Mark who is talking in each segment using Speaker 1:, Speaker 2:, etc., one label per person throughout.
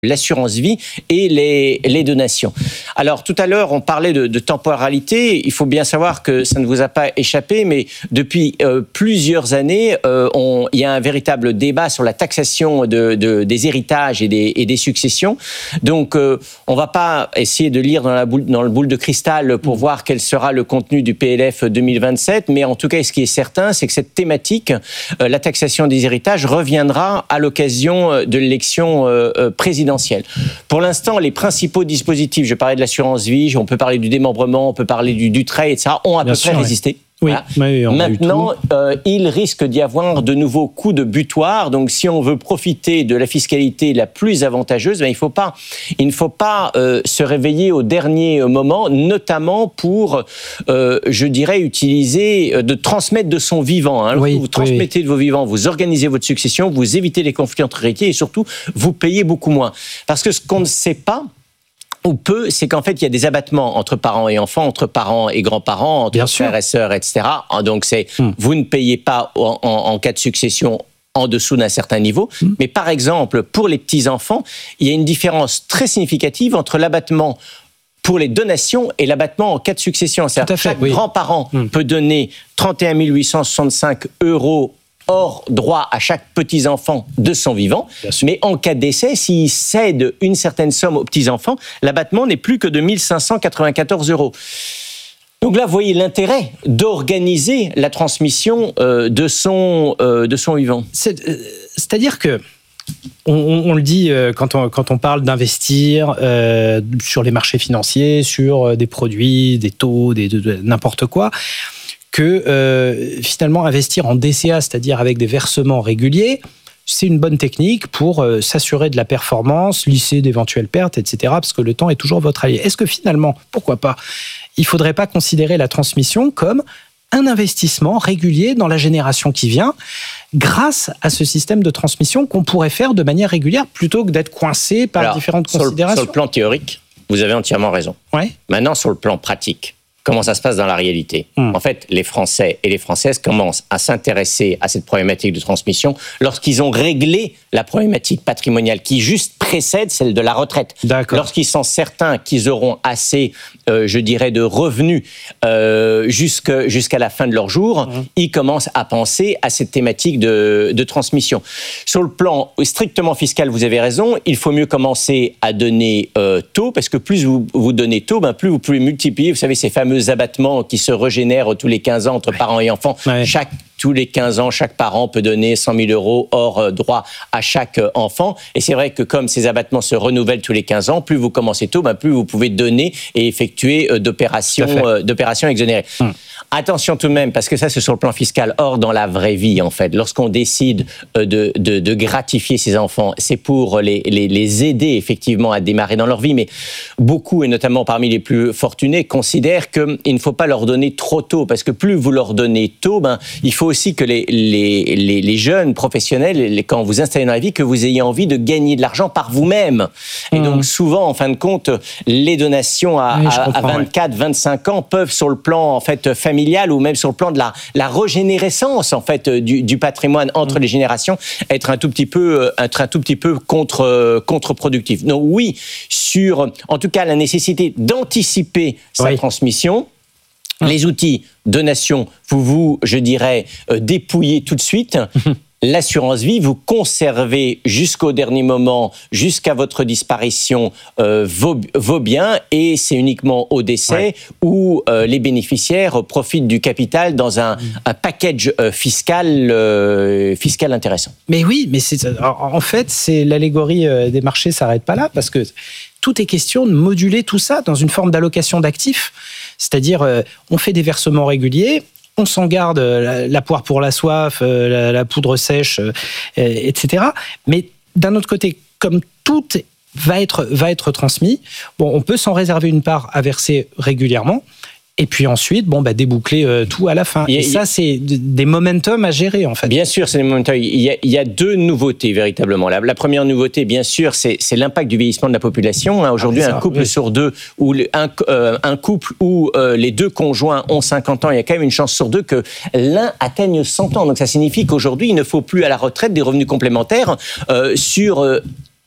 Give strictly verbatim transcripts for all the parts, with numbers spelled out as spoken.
Speaker 1: l'assurance vie et les, les donations. Alors, tout à l'heure, on parlait de, de temporalité. Il faut bien savoir que ça ne vous a pas échappé, mais depuis euh, plusieurs années, euh, on, il y a un véritable débat sur la taxation de, de, des héritages et des, et des successions. Donc, euh, on ne va pas essayer de lire dans, la boule, dans le boule de cristal pour voir quel sera le contenu du P L F deux mille vingt-sept, mais en tout cas, ce qui est certain, c'est que cette thématique, euh, la taxation des héritages, reviendra à l'occasion de l'élection euh, présidentielle. Pour l'instant, les principaux dispositifs, je parlais de l'assurance vie, on peut parler du démembrement, on peut parler du, du trait, et cetera, ont à Bien peu sûr, près oui. résisté.
Speaker 2: Oui,
Speaker 1: voilà.
Speaker 2: oui,
Speaker 1: Maintenant, euh, il risque d'y avoir de nouveaux coups de butoir. Donc, si on veut profiter de la fiscalité la plus avantageuse, ben, il, faut pas, il ne faut pas euh, se réveiller au dernier moment, notamment pour, euh, je dirais, utiliser, euh, de transmettre de son vivant. Hein. Oui, vous transmettez oui. de vos vivants, vous organisez votre succession, vous évitez les conflits entre héritiers et surtout, vous payez beaucoup moins. Parce que ce qu'on ne sait pas, ou peu, c'est qu'en fait, il y a des abattements entre parents et enfants, entre parents et grands-parents, entre Bien frères sûr. et sœurs, et cetera. Donc, c'est, hum. vous ne payez pas en, en, en cas de succession en dessous d'un certain niveau. Hum. Mais par exemple, pour les petits-enfants, il y a une différence très significative entre l'abattement pour les donations et l'abattement en cas de succession. C'est-à-dire que chaque oui. grand-parent hum. peut donner trente et un mille huit cent soixante-cinq euros hors droit à chaque petit-enfant de son vivant. Mais en cas de décès, s'il cède une certaine somme aux petits-enfants, l'abattement n'est plus que de mille cinq cent quatre-vingt-quatorze euros. Donc là, vous voyez l'intérêt d'organiser la transmission euh, de, son, euh, de son vivant.
Speaker 2: C'est, euh, c'est-à-dire que, on, on, on le dit euh, quand, on, quand on parle d'investir euh, sur les marchés financiers, sur euh, des produits, des taux, des, de, de, n'importe quoi, que euh, finalement investir en D C A, c'est-à-dire avec des versements réguliers, c'est une bonne technique pour euh, s'assurer de la performance, lisser d'éventuelles pertes, et cetera, parce que le temps est toujours votre allié. Est-ce que finalement, pourquoi pas, il ne faudrait pas considérer la transmission comme un investissement régulier dans la génération qui vient, grâce à ce système de transmission qu'on pourrait faire de manière régulière, plutôt que d'être coincé par Alors, différentes
Speaker 1: sur
Speaker 2: considérations?
Speaker 1: Le, sur le plan théorique, vous avez entièrement raison.
Speaker 2: Ouais.
Speaker 1: Maintenant, sur le plan pratique, comment ça se passe dans la réalité ? mmh. En fait, les Français et les Françaises commencent à s'intéresser à cette problématique de transmission lorsqu'ils ont réglé la problématique patrimoniale qui juste précède celle de la retraite.
Speaker 2: D'accord.
Speaker 1: Lorsqu'ils sont certains qu'ils auront assez, euh, je dirais, de revenus euh, jusque, jusqu'à la fin de leur jour, mmh. ils commencent à penser à cette thématique de, de transmission. Sur le plan strictement fiscal, vous avez raison, il faut mieux commencer à donner euh, tôt, parce que plus vous, vous donnez tôt, ben plus vous pouvez multiplier, vous savez, ces fameux abattements qui se régénèrent tous les quinze ans entre ouais. parents et enfants. Ouais. Chaque, tous les quinze ans, chaque parent peut donner cent mille euros hors droit à chaque enfant. Et c'est vrai que comme ces abattements se renouvellent tous les quinze ans, plus vous commencez tôt, ben plus vous pouvez donner et effectuer d'opérations, euh, d'opérations exonérées. Hum. Attention tout de même, parce que ça, c'est sur le plan fiscal. Or, dans la vraie vie, en fait, lorsqu'on décide de, de, de gratifier ses enfants, c'est pour les, les, les aider effectivement à démarrer dans leur vie. Mais beaucoup, et notamment parmi les plus fortunés, considèrent qu'il ne faut pas leur donner trop tôt, parce que plus vous leur donnez tôt, ben, il faut aussi que les, les, les, les jeunes professionnels, les, quand vous installez dans la vie, que vous ayez envie de gagner de l'argent par vous-même. Et mmh. donc, souvent, en fin de compte, les donations à, oui, à, à vingt-quatre, vingt-cinq ans peuvent, sur le plan en fait, familial, ou même sur le plan de la, la régénérescence en fait du, du patrimoine entre mmh. les générations, être un tout petit peu, être un tout petit peu contre, contre-productif. Donc oui, sur en tout cas la nécessité d'anticiper sa oui. transmission. Mmh. Les outils donation, vous vous, je dirais, euh, dépouillez tout de suite. Mmh. L'assurance vie, vous conservez jusqu'au dernier moment, jusqu'à votre disparition, euh, vos, vos biens, et c'est uniquement au décès ouais. où euh, les bénéficiaires profitent du capital dans un, un package euh, fiscal, euh, fiscal intéressant.
Speaker 2: Mais oui, mais c'est, en fait, c'est l'allégorie des marchés s'arrête pas là, parce que tout est question de moduler tout ça dans une forme d'allocation d'actifs, c'est-à-dire euh, on fait des versements réguliers. On s'en garde la, la poire pour la soif, la, la poudre sèche, euh, et cetera. Mais d'un autre côté, comme tout va être, va être transmis, bon, on peut s'en réserver une part à verser régulièrement. Et puis ensuite, bon, bah, déboucler euh, tout à la fin. Et, et ça, c'est des momentum à gérer, en fait.
Speaker 1: Bien sûr, c'est des momentum. Il y a, il y a deux nouveautés, véritablement. La, la première nouveauté, bien sûr, c'est, c'est l'impact du vieillissement de la population. Hein, aujourd'hui, ah, ça, un couple oui. sur deux, ou un, euh, un couple où euh, les deux conjoints ont cinquante ans, il y a quand même une chance sur deux que l'un atteigne cent ans. Donc ça signifie qu'aujourd'hui, il ne faut plus à la retraite des revenus complémentaires euh, sur... Euh,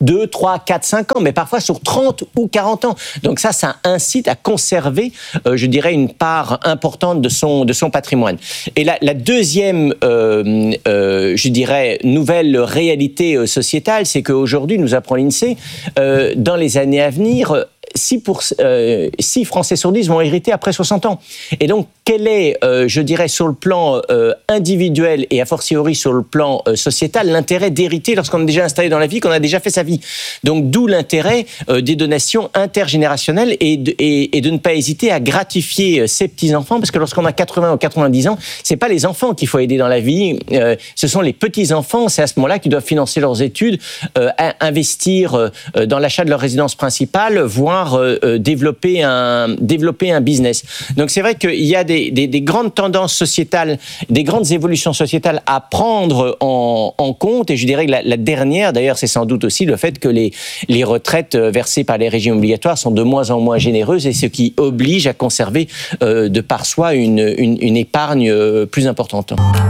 Speaker 1: deux, trois, quatre, cinq ans, mais parfois sur trente ou quarante ans. Donc ça, ça incite à conserver, euh, je dirais, une part importante de son, de son patrimoine. Et la, la deuxième, euh, euh, je dirais, nouvelle réalité euh, sociétale, c'est qu'aujourd'hui, nous apprend l'INSEE, euh, dans les années à venir, six, pour, euh, six Français sur dix vont hériter après soixante ans. Et donc, quel est, euh, je dirais, sur le plan euh, individuel et a fortiori sur le plan euh, sociétal, l'intérêt d'hériter lorsqu'on est déjà installé dans la vie, qu'on a déjà fait sa vie. Donc, d'où l'intérêt euh, des donations intergénérationnelles et de, et, et de ne pas hésiter à gratifier euh, ses petits-enfants, parce que lorsqu'on a quatre-vingts ou quatre-vingt-dix ans, c'est pas les enfants qu'il faut aider dans la vie, euh, ce sont les petits-enfants, c'est à ce moment-là qu'ils doivent financer leurs études, euh, investir euh, dans l'achat de leur résidence principale, voire euh, développer, un, développer un business. Donc, c'est vrai qu'il y a des Des, des, des grandes tendances sociétales, des grandes évolutions sociétales à prendre en, en compte. Et je dirais que la, la dernière, d'ailleurs, c'est sans doute aussi le fait que les, les retraites versées par les régimes obligatoires sont de moins en moins généreuses, et ce qui oblige à conserver euh, de par soi une, une, une épargne euh, plus importante.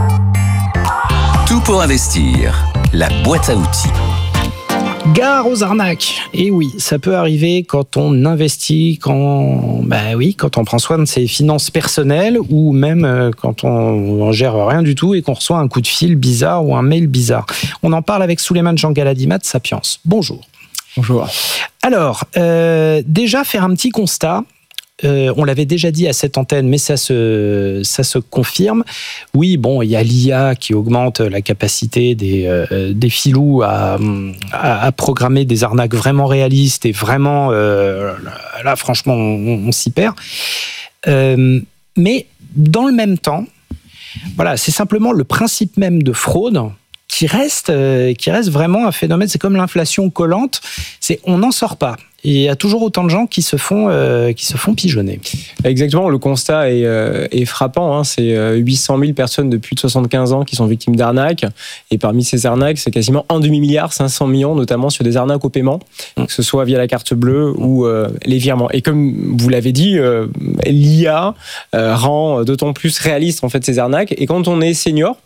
Speaker 3: Tout pour investir, la boîte à outils.
Speaker 2: Gare aux arnaques. Et oui, ça peut arriver quand on investit, quand, bah oui, quand on prend soin de ses finances personnelles, ou même quand on, on gère rien du tout et qu'on reçoit un coup de fil bizarre ou un mail bizarre. On en parle avec Souleymane Jean-Galadimat de Sapiens. Bonjour.
Speaker 4: Bonjour.
Speaker 2: Alors, euh, déjà faire un petit constat. Euh, on l'avait déjà dit à cette antenne, mais ça se, ça se confirme. Oui, bon, il y a l'I A qui augmente la capacité des, euh, des filous à, à, à programmer des arnaques vraiment réalistes et vraiment, euh, là, franchement, on, on s'y perd. Euh, mais dans le même temps, voilà, c'est simplement le principe même de fraude qui reste, euh, qui reste vraiment un phénomène. C'est comme l'inflation collante. C'est, on n'en sort pas. Il y a toujours autant de gens qui se font, euh, qui se font pigeonner.
Speaker 4: Exactement, le constat est, euh, est frappant. Hein. C'est euh, huit cent mille personnes de plus de soixante-quinze ans qui sont victimes d'arnaques. Et parmi ces arnaques, c'est quasiment un demi-milliard, cinq cents millions, notamment sur des arnaques au paiement, mmh. que ce soit via la carte bleue ou euh, les virements. Et comme vous l'avez dit, euh, l'I A euh, rend d'autant plus réaliste en fait, ces arnaques. Et quand on est senior,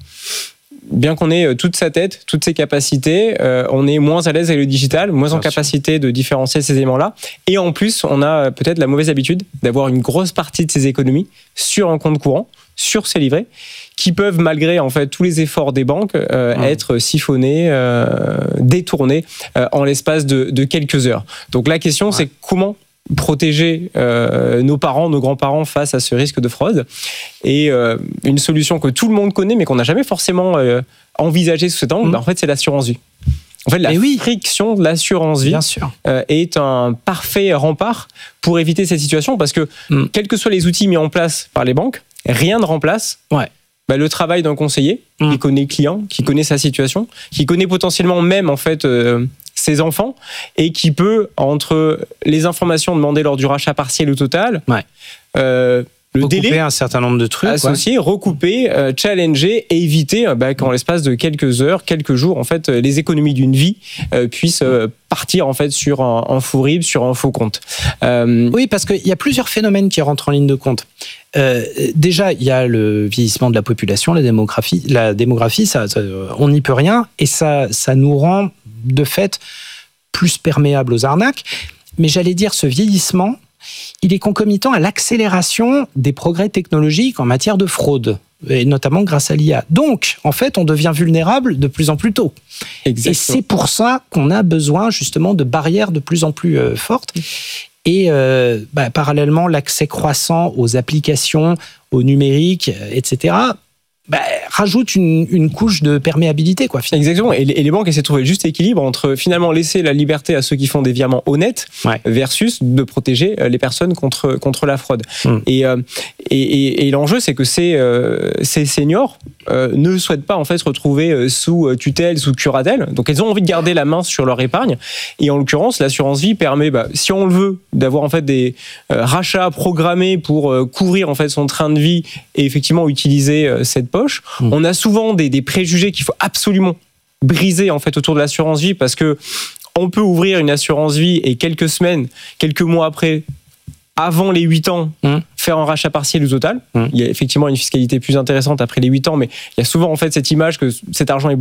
Speaker 4: bien qu'on ait toute sa tête, toutes ses capacités, euh, on est moins à l'aise avec le digital, moins Bien en capacité sûr. de différencier ces éléments-là. Et en plus, on a peut-être la mauvaise habitude d'avoir une grosse partie de ses économies sur un compte courant, sur ses livrets, qui peuvent, malgré en fait tous les efforts des banques, euh, mmh. être siphonnés, euh, détournés euh, en l'espace de, de quelques heures. Donc la question, ouais. c'est comment protéger euh, nos parents, nos grands-parents face à ce risque de fraude. Et euh, une solution que tout le monde connaît, mais qu'on n'a jamais forcément euh, envisagée sous cet angle, mmh. bah, en fait, c'est l'assurance vie. En fait, la oui. friction de l'assurance vie euh, est un parfait rempart pour éviter cette situation, parce que mmh. quels que soient les outils mis en place par les banques, rien ne remplace ouais. bah, le travail d'un conseiller mmh. qui connaît le client, qui connaît sa situation, qui connaît potentiellement même en fait euh, ses enfants, et qui peut, entre les informations demandées lors du rachat partiel ou total, ouais. euh, le
Speaker 2: recouper
Speaker 4: délai
Speaker 2: un certain nombre de trucs,
Speaker 4: associé, ouais. recouper, euh, challenger et éviter bah, qu'en l'espace de quelques heures, quelques jours, en fait, les économies d'une vie euh, puissent euh, partir en fait sur un, un faux R I B, sur un faux compte. Euh...
Speaker 2: Oui, parce qu'il y a plusieurs phénomènes qui rentrent en ligne de compte. Euh, déjà, il y a le vieillissement de la population, la démographie. La démographie, ça, ça, on n'y peut rien, et ça, ça nous rend de fait plus perméables aux arnaques. Mais j'allais dire, ce vieillissement, il est concomitant à l'accélération des progrès technologiques en matière de fraude, et notamment grâce à l'I A. Donc, en fait, on devient vulnérable de plus en plus tôt. Exactement. Et c'est pour ça qu'on a besoin justement de barrières de plus en plus euh, fortes. Et euh, bah, parallèlement, l'accès croissant aux applications, au numérique, et cetera, bah, rajoute une, une couche de perméabilité, quoi, finalement.
Speaker 4: Exactement. Et les, et les banques essaient de trouver le juste équilibre entre finalement laisser la liberté à ceux qui font des virements honnêtes ouais. versus de protéger les personnes contre, contre la fraude. Mmh. Et, euh, et, et, et l'enjeu, c'est que ces, euh, ces seniors euh, ne souhaitent pas en fait se retrouver sous tutelle, sous curatelle. Donc, elles ont envie de garder la main sur leur épargne. Et en l'occurrence, l'assurance vie permet, bah, si on le veut, d'avoir en fait des euh, rachats programmés pour euh, couvrir en fait son train de vie et effectivement utiliser euh, cette poche. Mmh. On a souvent des, des préjugés qu'il faut absolument briser en fait autour de l'assurance vie, parce que on peut ouvrir une assurance vie et quelques semaines, quelques mois après, avant les huit ans, mmh. faire un rachat partiel ou total. Mmh. Il y a effectivement une fiscalité plus intéressante après les huit ans, mais il y a souvent en fait cette image que cet argent est bloqué.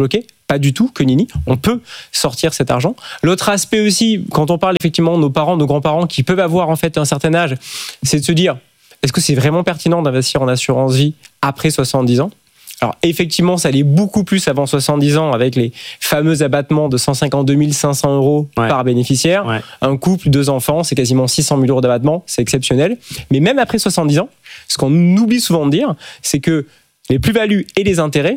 Speaker 4: Pas du tout, que nini. On peut sortir cet argent. L'autre aspect aussi, quand on parle effectivement de nos parents, nos grands-parents qui peuvent avoir en fait un certain âge, c'est de se dire, est-ce que c'est vraiment pertinent d'investir en assurance vie après soixante-dix ans ? Alors effectivement, ça allait beaucoup plus avant soixante-dix ans avec les fameux abattements de cent cinquante-deux mille cinq cents euros ouais. par bénéficiaire. Ouais. Un couple, deux enfants, c'est quasiment six cent mille euros d'abattement, c'est exceptionnel. Mais même après soixante-dix ans, ce qu'on oublie souvent de dire, c'est que les plus-values et les intérêts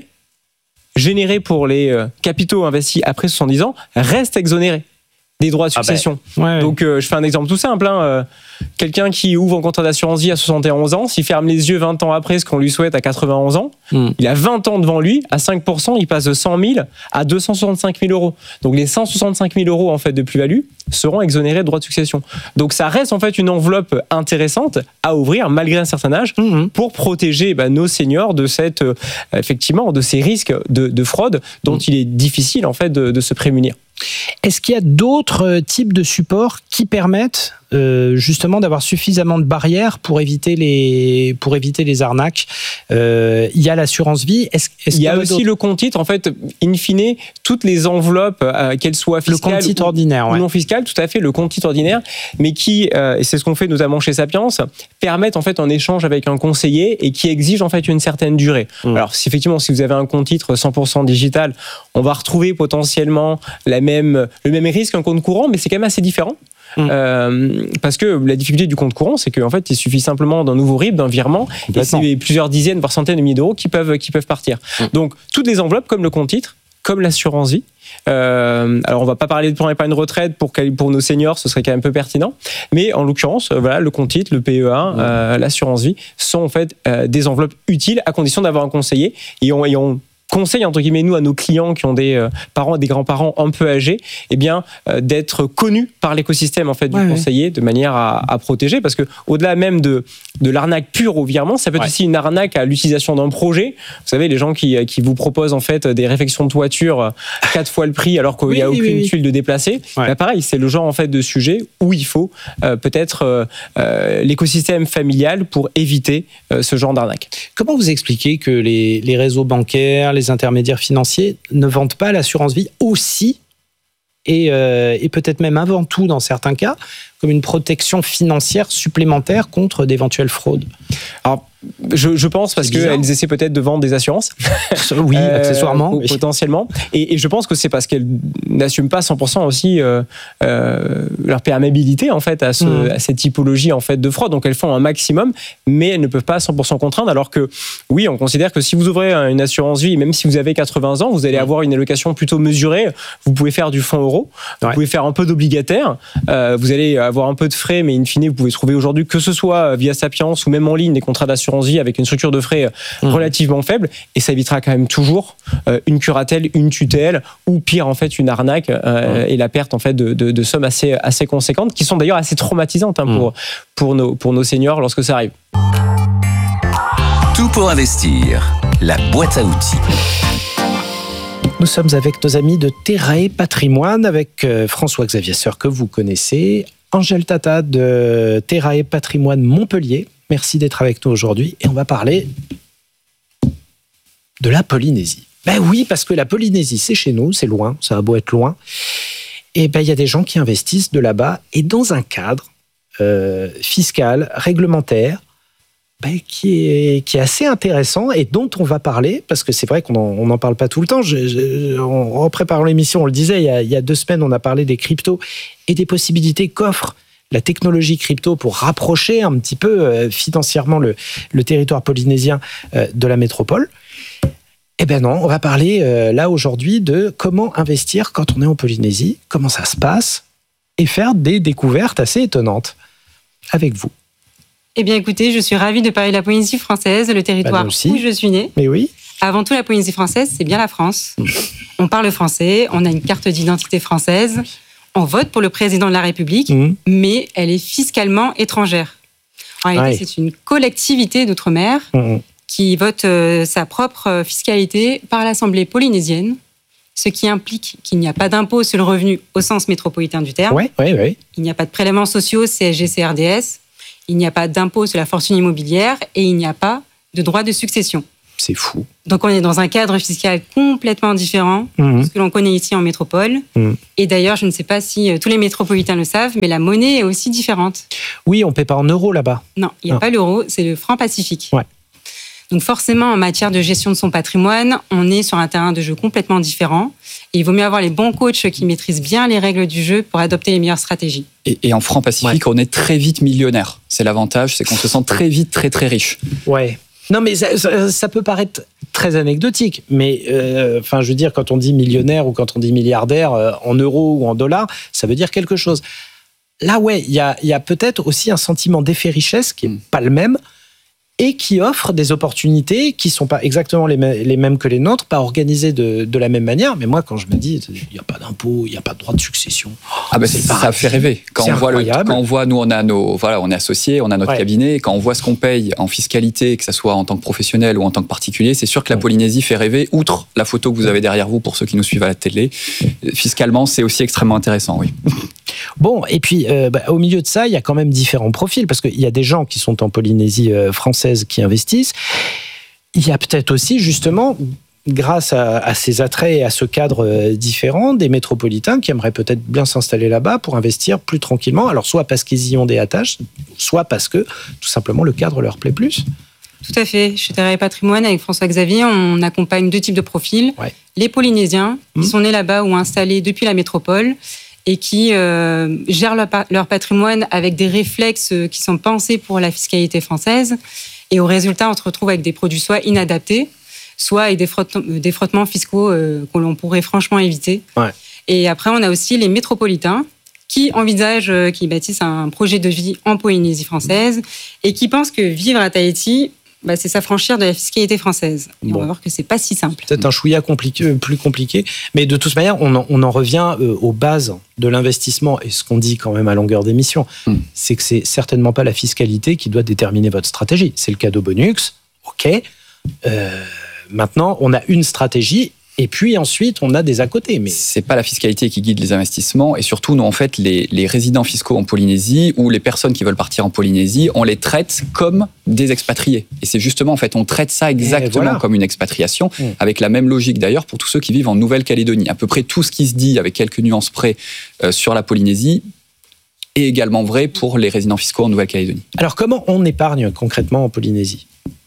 Speaker 4: générés pour les euh, capitaux investis après soixante-dix ans restent exonérés des droits de succession. Ah ben, ouais, Donc, euh, je fais un exemple tout simple. Hein, euh, quelqu'un qui ouvre un contrat d'assurance vie à soixante et onze ans, s'il ferme les yeux vingt ans après, ce qu'on lui souhaite à quatre-vingt-onze ans, mm. il a vingt ans devant lui, à cinq pour cent, il passe de cent mille à deux cent soixante-cinq mille euros. Donc, les cent soixante-cinq mille euros en fait, de plus-value seront exonérés de droits de succession. Donc, ça reste en fait une enveloppe intéressante à ouvrir, malgré un certain âge, mm-hmm. pour protéger bah, nos seniors de, cette, euh, effectivement, de ces risques de, de fraude dont mm. il est difficile en fait, de, de se prémunir.
Speaker 2: Est-ce qu'il y a d'autres types de supports qui permettent euh, justement d'avoir suffisamment de barrières pour éviter les, pour éviter les arnaques ? euh, Il y a l'assurance vie. Est-ce, est-ce
Speaker 4: il y a,
Speaker 2: y a
Speaker 4: aussi
Speaker 2: d'autres...
Speaker 4: le compte titre. En fait, in fine, toutes les enveloppes, euh, qu'elles soient fiscales
Speaker 2: le compte titre
Speaker 4: ou,
Speaker 2: ordinaire,
Speaker 4: ou
Speaker 2: ouais.
Speaker 4: non fiscales, tout à fait, le compte titre ordinaire, mais qui, euh, et c'est ce qu'on fait notamment chez Sapiens, permettent en fait un échange avec un conseiller et qui exigent en fait une certaine durée. Mmh. Alors, si effectivement, si vous avez un compte titre cent pour cent digital, on va retrouver potentiellement la même, le même risque qu'un compte courant, mais c'est quand même assez différent. Mmh. Euh, parce que la difficulté du compte courant, c'est qu'en fait, il suffit simplement d'un nouveau R I B, d'un virement, et c'est plusieurs dizaines, voire centaines de milliers d'euros qui peuvent, qui peuvent partir. Mmh. Donc, toutes les enveloppes, comme le compte titre, comme l'assurance vie. Euh, alors, on va pas parler de plan épargne retraite pour, pour nos seniors, ce serait quand même peu pertinent. Mais en l'occurrence, voilà, le compte titre, le P E un, mmh. euh, l'assurance vie sont en fait euh, des enveloppes utiles à condition d'avoir un conseiller. Et on, et on conseille entre guillemets nous à nos clients qui ont des euh, parents, des grands-parents un peu âgés, eh bien euh, d'être connus par l'écosystème en fait du ouais, conseiller ouais. de manière à, à protéger, parce que au-delà même de de l'arnaque pure au virement, ça peut être ouais. aussi une arnaque à l'utilisation d'un projet. Vous savez, les gens qui qui vous proposent en fait des réfections de toiture quatre fois le prix alors qu'il n'y oui, a aucune oui, oui. tuile de déplacer. Ouais. Bah, pareil, c'est le genre en fait de sujet où il faut euh, peut-être euh, euh, l'écosystème familial pour éviter euh, ce genre d'arnaque.
Speaker 2: Comment vous expliquez que les les réseaux bancaires, les les intermédiaires financiers ne vendent pas l'assurance vie aussi et, euh, et peut-être même avant tout dans certains cas comme une protection financière supplémentaire contre d'éventuelles fraudes?
Speaker 4: Alors, je, je pense parce qu'elles essaient peut-être de vendre des assurances.
Speaker 2: Oui, euh, accessoirement. Oui.
Speaker 4: Potentiellement. Et, et je pense que c'est parce qu'elles n'assument pas cent pour cent aussi euh, euh, leur perméabilité en fait, à, ce, mmh. à cette typologie en fait, de fraude. Donc elles font un maximum, mais elles ne peuvent pas cent pour cent contraindre. Alors que, oui, on considère que si vous ouvrez une assurance vie, même si vous avez quatre-vingts ans, vous allez mmh. avoir une allocation plutôt mesurée. Vous pouvez faire du fonds euro, vous ouais. pouvez faire un peu d'obligataire, euh, vous allez avoir un peu de frais, mais in fine, vous pouvez trouver aujourd'hui, que ce soit via Sapiens ou même en ligne, des contrats d'assurance vie avec une structure de frais mmh. relativement faible, et ça évitera quand même toujours euh, une curatelle, une tutelle, ou pire en fait une arnaque euh, mmh. et la perte en fait de, de, de sommes assez, assez conséquentes, qui sont d'ailleurs assez traumatisantes hein, mmh. pour, pour, nos, pour nos seniors lorsque ça arrive.
Speaker 3: Tout pour investir, la boîte à outils.
Speaker 2: Nous sommes avec nos amis de Terae Patrimoine, avec François-Xavier Sœur que vous connaissez, Angèle Tata de Terae Patrimoine Montpellier. Merci d'être avec nous aujourd'hui et on va parler de la Polynésie. Ben oui, parce que la Polynésie, c'est chez nous, c'est loin, ça a beau être loin. Et ben il y a des gens qui investissent de là-bas et dans un cadre euh, fiscal, réglementaire, ben, qui est, qui est assez intéressant et dont on va parler, parce que c'est vrai qu'on n'en parle pas tout le temps. Je, je, en préparant l'émission, on le disait, il y, a, il y a deux semaines, on a parlé des cryptos et des possibilités qu'offre la technologie crypto pour rapprocher un petit peu euh, financièrement le, le territoire polynésien euh, de la métropole. Eh bien non, on va parler euh, là aujourd'hui de comment investir quand on est en Polynésie, comment ça se passe, et faire des découvertes assez étonnantes avec vous.
Speaker 5: Eh bien écoutez, je suis ravie de parler de la Polynésie française, le territoire bah, où je suis née.
Speaker 2: Mais oui.
Speaker 5: Avant tout, la Polynésie française, c'est bien la France. Mmh. On parle français, on a une carte d'identité française. On vote pour le président de la République, mmh. mais elle est fiscalement étrangère. En réalité, ouais. c'est une collectivité d'outre-mer mmh. qui vote euh, sa propre fiscalité par l'Assemblée polynésienne, ce qui implique qu'il n'y a pas d'impôt sur le revenu au sens métropolitain du terme.
Speaker 2: Ouais, ouais, ouais.
Speaker 5: Il n'y a pas de prélèvements sociaux, C S G, C R D S. Il n'y a pas d'impôt sur la fortune immobilière et il n'y a pas de droit de succession.
Speaker 2: C'est fou.
Speaker 5: Donc on est dans un cadre fiscal complètement différent
Speaker 2: Mmh.
Speaker 5: de ce que l'on connaît ici en métropole.
Speaker 2: Mmh.
Speaker 5: Et d'ailleurs, je ne sais pas si euh, tous les métropolitains le savent, mais la monnaie est aussi différente.
Speaker 2: Oui, on ne paie pas en euros là-bas.
Speaker 5: Non, il n'y a
Speaker 2: Non.
Speaker 5: pas l'euro, c'est le franc Pacifique.
Speaker 2: Ouais.
Speaker 5: Donc forcément, en matière de gestion de son patrimoine, on est sur un terrain de jeu complètement différent. Et il vaut mieux avoir les bons coachs qui maîtrisent bien les règles du jeu pour adopter les meilleures stratégies.
Speaker 6: Et, et en franc Pacifique, ouais. on est très vite millionnaire. C'est l'avantage, c'est qu'on se sent très vite très très riche.
Speaker 2: Ouais. Non, mais ça, ça, ça peut paraître très anecdotique, mais euh, enfin, je veux dire, quand on dit millionnaire ou quand on dit milliardaire euh, en euros ou en dollars, ça veut dire quelque chose. Là, ouais, il y a, y a peut-être aussi un sentiment d'effet richesse qui n'est
Speaker 6: Mm.
Speaker 2: pas le même et qui offre des opportunités qui ne sont pas exactement les, mê- les mêmes que les nôtres, pas organisées de, de la même manière. Mais moi, quand je me dis, il n'y a pas d'impôt, il n'y a pas de droit de succession.
Speaker 6: Ah bah
Speaker 2: c'est
Speaker 6: ça
Speaker 2: paradis.
Speaker 6: fait rêver. Quand
Speaker 2: C'est
Speaker 6: on voit le,
Speaker 2: incroyable.
Speaker 6: quand on voit, nous on a nos, voilà, on est associés, on a notre
Speaker 2: Ouais.
Speaker 6: cabinet. Quand on voit ce qu'on paye en fiscalité, que ça soit en tant que professionnel ou en tant que particulier, c'est sûr que la
Speaker 2: Ouais.
Speaker 6: Polynésie fait rêver. Outre la photo que vous avez derrière vous pour ceux qui nous suivent à la télé, fiscalement c'est aussi extrêmement intéressant, oui.
Speaker 2: Bon, et puis euh, bah, au milieu de ça, il y a quand même différents profils, parce qu'il y a des gens qui sont en Polynésie euh, française qui investissent. Il y a peut-être aussi, justement, grâce à, à ces attraits et à ce cadre euh, différent, des métropolitains qui aimeraient peut-être bien s'installer là-bas pour investir plus tranquillement. Alors, soit parce qu'ils y ont des attaches, soit parce que, tout simplement, le cadre leur plaît plus.
Speaker 5: Tout à fait. Chez Terra et Patrimoine, avec François-Xavier, on accompagne deux types de profils.
Speaker 2: Ouais.
Speaker 5: Les Polynésiens,
Speaker 2: Mmh.
Speaker 5: qui sont nés là-bas ou installés depuis la métropole et qui euh, gèrent leur, pa- leur patrimoine avec des réflexes qui sont pensés pour la fiscalité française. Et au résultat, on se retrouve avec des produits soit inadaptés, soit avec des, frotte- des frottements fiscaux euh, que l'on pourrait franchement éviter.
Speaker 2: Ouais.
Speaker 5: Et après, on a aussi les métropolitains qui envisagent, euh, qui bâtissent un projet de vie en Polynésie française et qui pensent que vivre à Tahiti, bah, c'est s'affranchir de la fiscalité française. Et
Speaker 2: Bon.
Speaker 5: on va voir que c'est pas si simple.
Speaker 2: Peut-être un chouïa compliqué, euh, plus compliqué, mais de toute manière, on en, on en revient euh, aux bases de l'investissement, et ce qu'on dit quand même à longueur d'émission,
Speaker 6: Mm.
Speaker 2: c'est que c'est certainement pas la fiscalité qui doit déterminer votre stratégie. C'est le cadeau bonus, ok. Euh, maintenant, on a une stratégie, et puis ensuite, on a des à côté. Mais
Speaker 6: C'est pas la fiscalité qui guide les investissements, et surtout, nous, en fait, les, les résidents fiscaux en Polynésie ou les personnes qui veulent partir en Polynésie, on les traite comme des expatriés. Et c'est justement, en fait, on traite ça exactement
Speaker 2: voilà.
Speaker 6: comme une expatriation,
Speaker 2: Mm.
Speaker 6: avec la même logique d'ailleurs pour tous ceux qui vivent en Nouvelle-Calédonie. À peu près tout ce qui se dit, avec quelques nuances près, euh, sur la Polynésie, est également vrai pour les résidents fiscaux en Nouvelle-Calédonie.
Speaker 2: alors, comment on épargne concrètement en Polynésie ?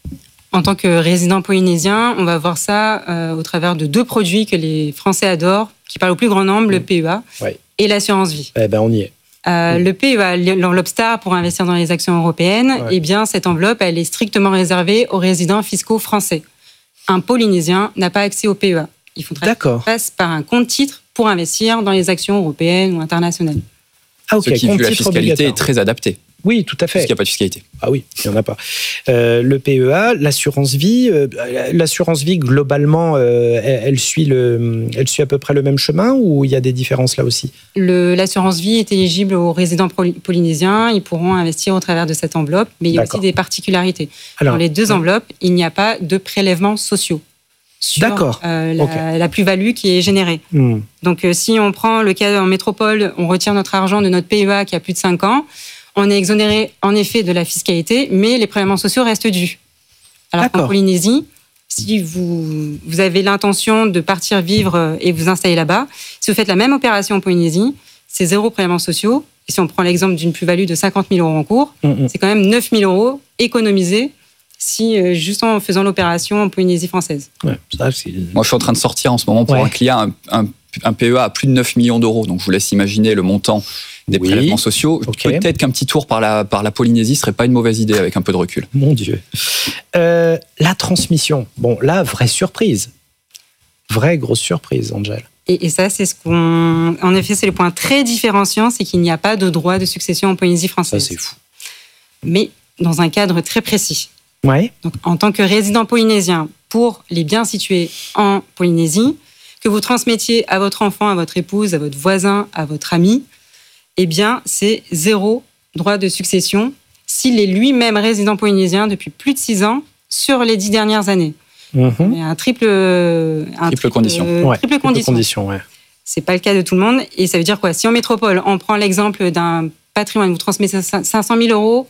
Speaker 5: En tant que résident polynésien, on va voir ça euh, au travers de deux produits que les Français adorent, qui parlent au plus grand nombre, le P E A
Speaker 2: Ouais.
Speaker 5: et l'assurance vie.
Speaker 2: Eh ben, on y est.
Speaker 5: Euh,
Speaker 2: Mm.
Speaker 5: Le P E A, l'enveloppe star pour investir dans les actions européennes,
Speaker 2: Ouais.
Speaker 5: eh bien, cette enveloppe, elle est strictement réservée aux résidents fiscaux français. Un Polynésien n'a pas accès au P E A. Il faudrait qu'il
Speaker 2: D'accord.
Speaker 5: passe par un compte titre pour investir dans les actions européennes ou internationales.
Speaker 2: Ah, ok.
Speaker 6: Ce qui,
Speaker 2: compte
Speaker 6: vu la
Speaker 2: titre
Speaker 6: fiscalité,
Speaker 2: obligatoire.
Speaker 6: est très adapté,
Speaker 2: Oui, tout à fait.
Speaker 6: puisqu'il n'y a pas de fiscalité.
Speaker 2: Ah oui, il n'y en a pas. Euh, le P E A, l'assurance vie, euh, l'assurance vie, globalement, euh, elle, elle suit le, elle suit à peu près le même chemin ou il y a des différences là aussi ?
Speaker 5: Le- L'assurance vie est éligible aux résidents poly- polynésiens. Ils pourront investir au travers de cette enveloppe, mais il y a
Speaker 2: D'accord.
Speaker 5: aussi des particularités.
Speaker 2: Alors,
Speaker 5: Dans les deux enveloppes, il n'y a pas de prélèvements sociaux sur
Speaker 2: D'accord.
Speaker 5: euh, la,
Speaker 2: Ok.
Speaker 5: la plus-value qui est générée.
Speaker 2: hmm,
Speaker 5: Donc, euh, si on prend le cas en métropole, on retire notre argent de notre P E A qui a plus de cinq ans, on est exonéré en effet de la fiscalité, mais les prélèvements sociaux restent dus. Alors qu'en
Speaker 2: D'accord.
Speaker 5: Polynésie, si vous, vous avez l'intention de partir vivre et vous installer là-bas, si vous faites la même opération en Polynésie, c'est zéro prélèvements sociaux. Et si on prend l'exemple d'une plus-value de cinquante mille euros en cours,
Speaker 2: hmm, hmm.
Speaker 5: c'est quand même neuf mille euros économisés si, euh, juste en faisant l'opération en Polynésie française.
Speaker 2: Ouais, ça, c'est-
Speaker 6: Moi, je suis en train de sortir en ce moment pour
Speaker 2: Ouais.
Speaker 6: un client un, un- un P E A à plus de neuf millions d'euros. Donc, je vous laisse imaginer le montant des
Speaker 2: Oui.
Speaker 6: prélèvements sociaux.
Speaker 2: Ok.
Speaker 6: Peut-être qu'un petit tour par la, par la Polynésie serait pas une mauvaise idée avec un peu de recul.
Speaker 2: Mon Dieu. Euh, la transmission. Bon, là, vraie surprise. Vraie grosse surprise, Angel.
Speaker 5: Et, et ça, c'est ce qu'on. En effet, c'est le point très différenciant, c'est qu'il n'y a pas de droit de succession en Polynésie
Speaker 2: Ça,
Speaker 5: française.
Speaker 2: c'est fou.
Speaker 5: Mais dans un cadre très précis.
Speaker 2: Ouais.
Speaker 5: Donc, en tant que résident polynésien, pour les biens situés en Polynésie, que vous transmettiez à votre enfant, à votre épouse, à votre voisin, à votre ami, eh bien, c'est zéro droit de succession s'il est lui-même résident polynésien depuis plus de six ans sur les dix dernières années.
Speaker 2: Mhm.
Speaker 5: Il y a un triple, un
Speaker 6: Triple condition.
Speaker 5: euh,
Speaker 2: Ouais,
Speaker 5: triple condition.
Speaker 2: condition, ouais.
Speaker 5: C'est pas le cas de tout le monde. Et ça veut dire quoi ? Si en métropole, on prend l'exemple d'un patrimoine, vous transmettez cinq cent mille euros,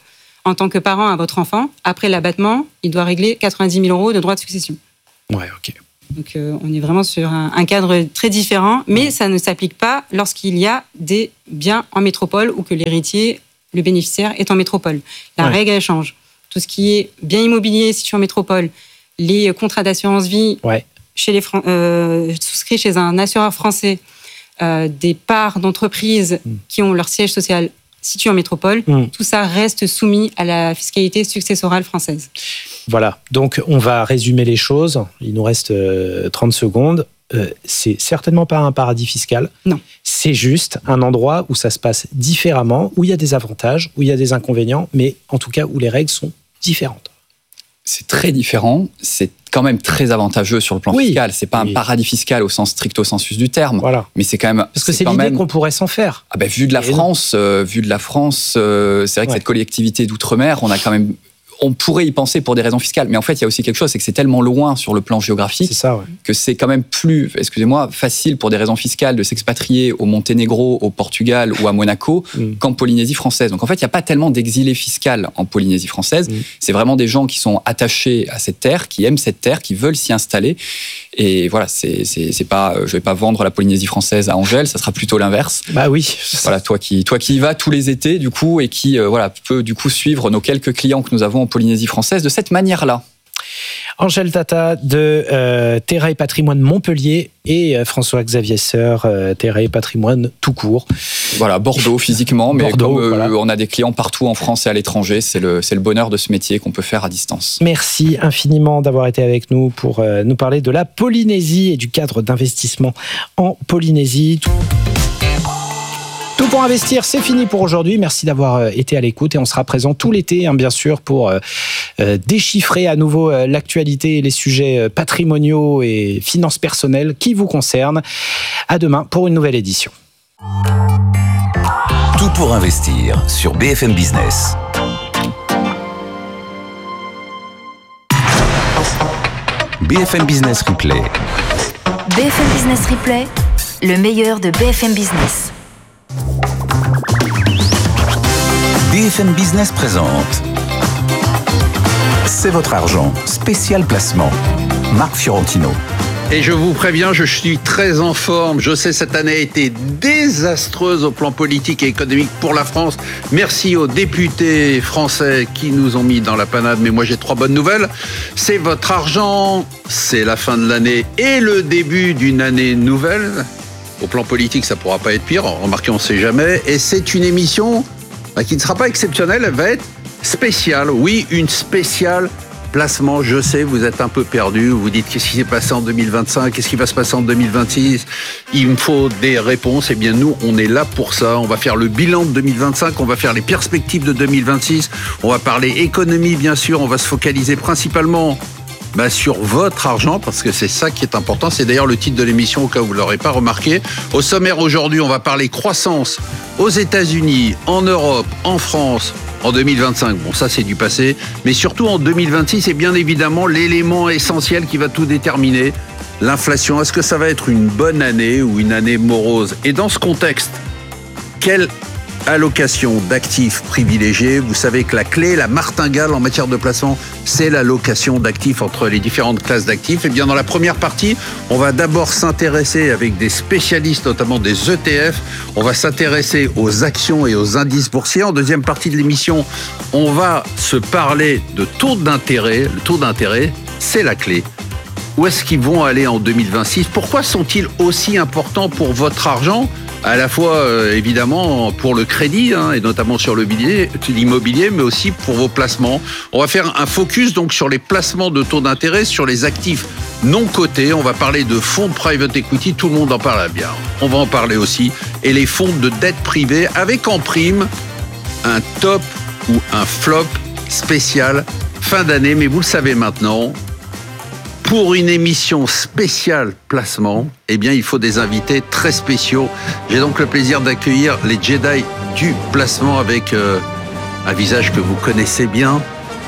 Speaker 5: en tant que parent à votre enfant, après l'abattement, il doit régler quatre-vingt-dix mille euros de droits de succession.
Speaker 2: Ouais, ok.
Speaker 5: Donc euh, on est vraiment sur un, un cadre très différent, mais ça ne s'applique pas lorsqu'il y a des biens en métropole ou que l'héritier, le bénéficiaire, est en métropole. La ouais. règle, elle change. Tout ce qui est bien immobilier situé en métropole, les contrats d'assurance vie ouais. chez les Fran- euh, souscrits chez un assureur français, euh, des parts d'entreprises mmh. qui ont leur siège social situé en métropole, mmh. tout ça reste soumis à la fiscalité successorale française.
Speaker 2: Voilà, donc on va résumer les choses. Il nous reste euh, trente secondes. Euh, c'est certainement pas un paradis fiscal.
Speaker 5: Non.
Speaker 2: C'est juste un endroit où ça se passe différemment, où il y a des avantages, où il y a des inconvénients, mais en tout cas où les règles sont différentes.
Speaker 6: C'est très différent. C'est quand même très avantageux sur le plan oui. fiscal. C'est pas oui. un paradis fiscal au sens stricto sensus du terme.
Speaker 2: Voilà.
Speaker 6: Mais c'est quand même.
Speaker 2: Parce que c'est, c'est l'idée même... qu'on pourrait s'en faire.
Speaker 6: Ah ben, vu de la Et France, euh, vu de la France, euh, c'est vrai que ouais. cette collectivité d'outre-mer, on a quand même. On pourrait y penser pour des raisons fiscales, mais en fait, il y a aussi quelque chose, c'est que c'est tellement loin sur le plan géographique
Speaker 2: c'est ça, ouais.
Speaker 6: que c'est quand même plus, excusez-moi, facile pour des raisons fiscales de s'expatrier au Monténégro, au Portugal ou à Monaco mm. qu'en Polynésie française. Donc en fait, il n'y a pas tellement d'exilés fiscaux en Polynésie française. Mm. C'est vraiment des gens qui sont attachés à cette terre, qui aiment cette terre, qui veulent s'y installer. Et voilà, c'est, c'est, c'est pas, je vais pas vendre la Polynésie française à Angèle, ça sera plutôt l'inverse.
Speaker 2: Bah oui.
Speaker 6: Voilà, toi qui, toi qui y vas tous les étés, du coup, et qui, euh, voilà, peut du coup suivre nos quelques clients que nous avons en Polynésie française de cette manière-là.
Speaker 2: Angèle Tata de euh, Terra et Patrimoine Montpellier et euh, François-Xavier Seur, euh, Terra et Patrimoine tout court.
Speaker 6: Voilà, Bordeaux physiquement, mais
Speaker 2: Bordeaux,
Speaker 6: comme euh,
Speaker 2: voilà.
Speaker 6: on a des clients partout en France et à l'étranger, c'est le, c'est le bonheur de ce métier qu'on peut faire à distance.
Speaker 2: Merci infiniment d'avoir été avec nous pour euh, nous parler de la Polynésie et du cadre d'investissement en Polynésie. Tout... Tout pour investir, c'est fini pour aujourd'hui. Merci d'avoir été à l'écoute et on sera présent tout l'été, hein, bien sûr, pour euh, euh, déchiffrer à nouveau euh, l'actualité et les sujets patrimoniaux et finances personnelles qui vous concernent. À demain pour une nouvelle édition.
Speaker 3: Tout pour investir sur B F M Business. B F M Business Replay.
Speaker 7: B F M Business Replay, le meilleur de B F M Business.
Speaker 3: B F M Business présente C'est votre argent, spécial placement. Marc Fiorentino.
Speaker 8: Et je vous préviens, je suis très en forme. Je sais, cette année a été désastreuse au plan politique et économique pour la France. Merci aux députés français qui nous ont mis dans la panade. Mais moi, j'ai trois bonnes nouvelles. C'est votre argent, c'est la fin de l'année et le début d'une année nouvelle. Au plan politique, ça ne pourra pas être pire. Remarquez, on ne sait jamais. Et c'est une émission qui ne sera pas exceptionnelle. Elle va être spéciale. Oui, une spéciale placement. Je sais, vous êtes un peu perdu. Vous dites, qu'est-ce qui s'est passé en deux mille vingt-cinq? Qu'est-ce qui va se passer en deux mille vingt-six? Il me faut des réponses. Eh bien, nous, on est là pour ça. On va faire le bilan de deux mille vingt-cinq. On va faire les perspectives de deux mille vingt-six. On va parler économie, bien sûr. On va se focaliser principalement Bah sur votre argent, parce que c'est ça qui est important. C'est d'ailleurs le titre de l'émission, au cas où vous ne l'aurez pas remarqué. Au sommaire aujourd'hui, on va parler croissance aux États-Unis, en Europe, en France, en deux mille vingt-cinq. Bon, ça, c'est du passé. Mais surtout en deux mille vingt-six, et bien évidemment, l'élément essentiel qui va tout déterminer, l'inflation. Est-ce que ça va être une bonne année ou une année morose? Et dans ce contexte, quelle allocation d'actifs privilégiés? Vous savez que la clé, la martingale en matière de placement, c'est l'allocation d'actifs entre les différentes classes d'actifs. Et bien dans la première partie, on va d'abord s'intéresser avec des spécialistes, notamment des E T F. On va s'intéresser aux actions et aux indices boursiers. En deuxième partie de l'émission, on va se parler de taux d'intérêt. Le taux d'intérêt, c'est la clé. Où est-ce qu'ils vont aller en deux mille vingt-six? Pourquoi sont-ils aussi importants pour votre argent? À la fois, euh, évidemment, pour le crédit, hein, et notamment sur le billet, l'immobilier, mais aussi pour vos placements. On va faire un focus donc sur les placements de taux d'intérêt, sur les actifs non cotés. On va parler de fonds de private equity, tout le monde en parle bien. On va en parler aussi. Et les fonds de dette privée, avec en prime un top ou un flop spécial fin d'année. Mais vous le savez maintenant, pour une émission spéciale placement, eh bien, il faut des invités très spéciaux. J'ai donc le plaisir d'accueillir les Jedi du placement avec euh, un visage que vous connaissez bien.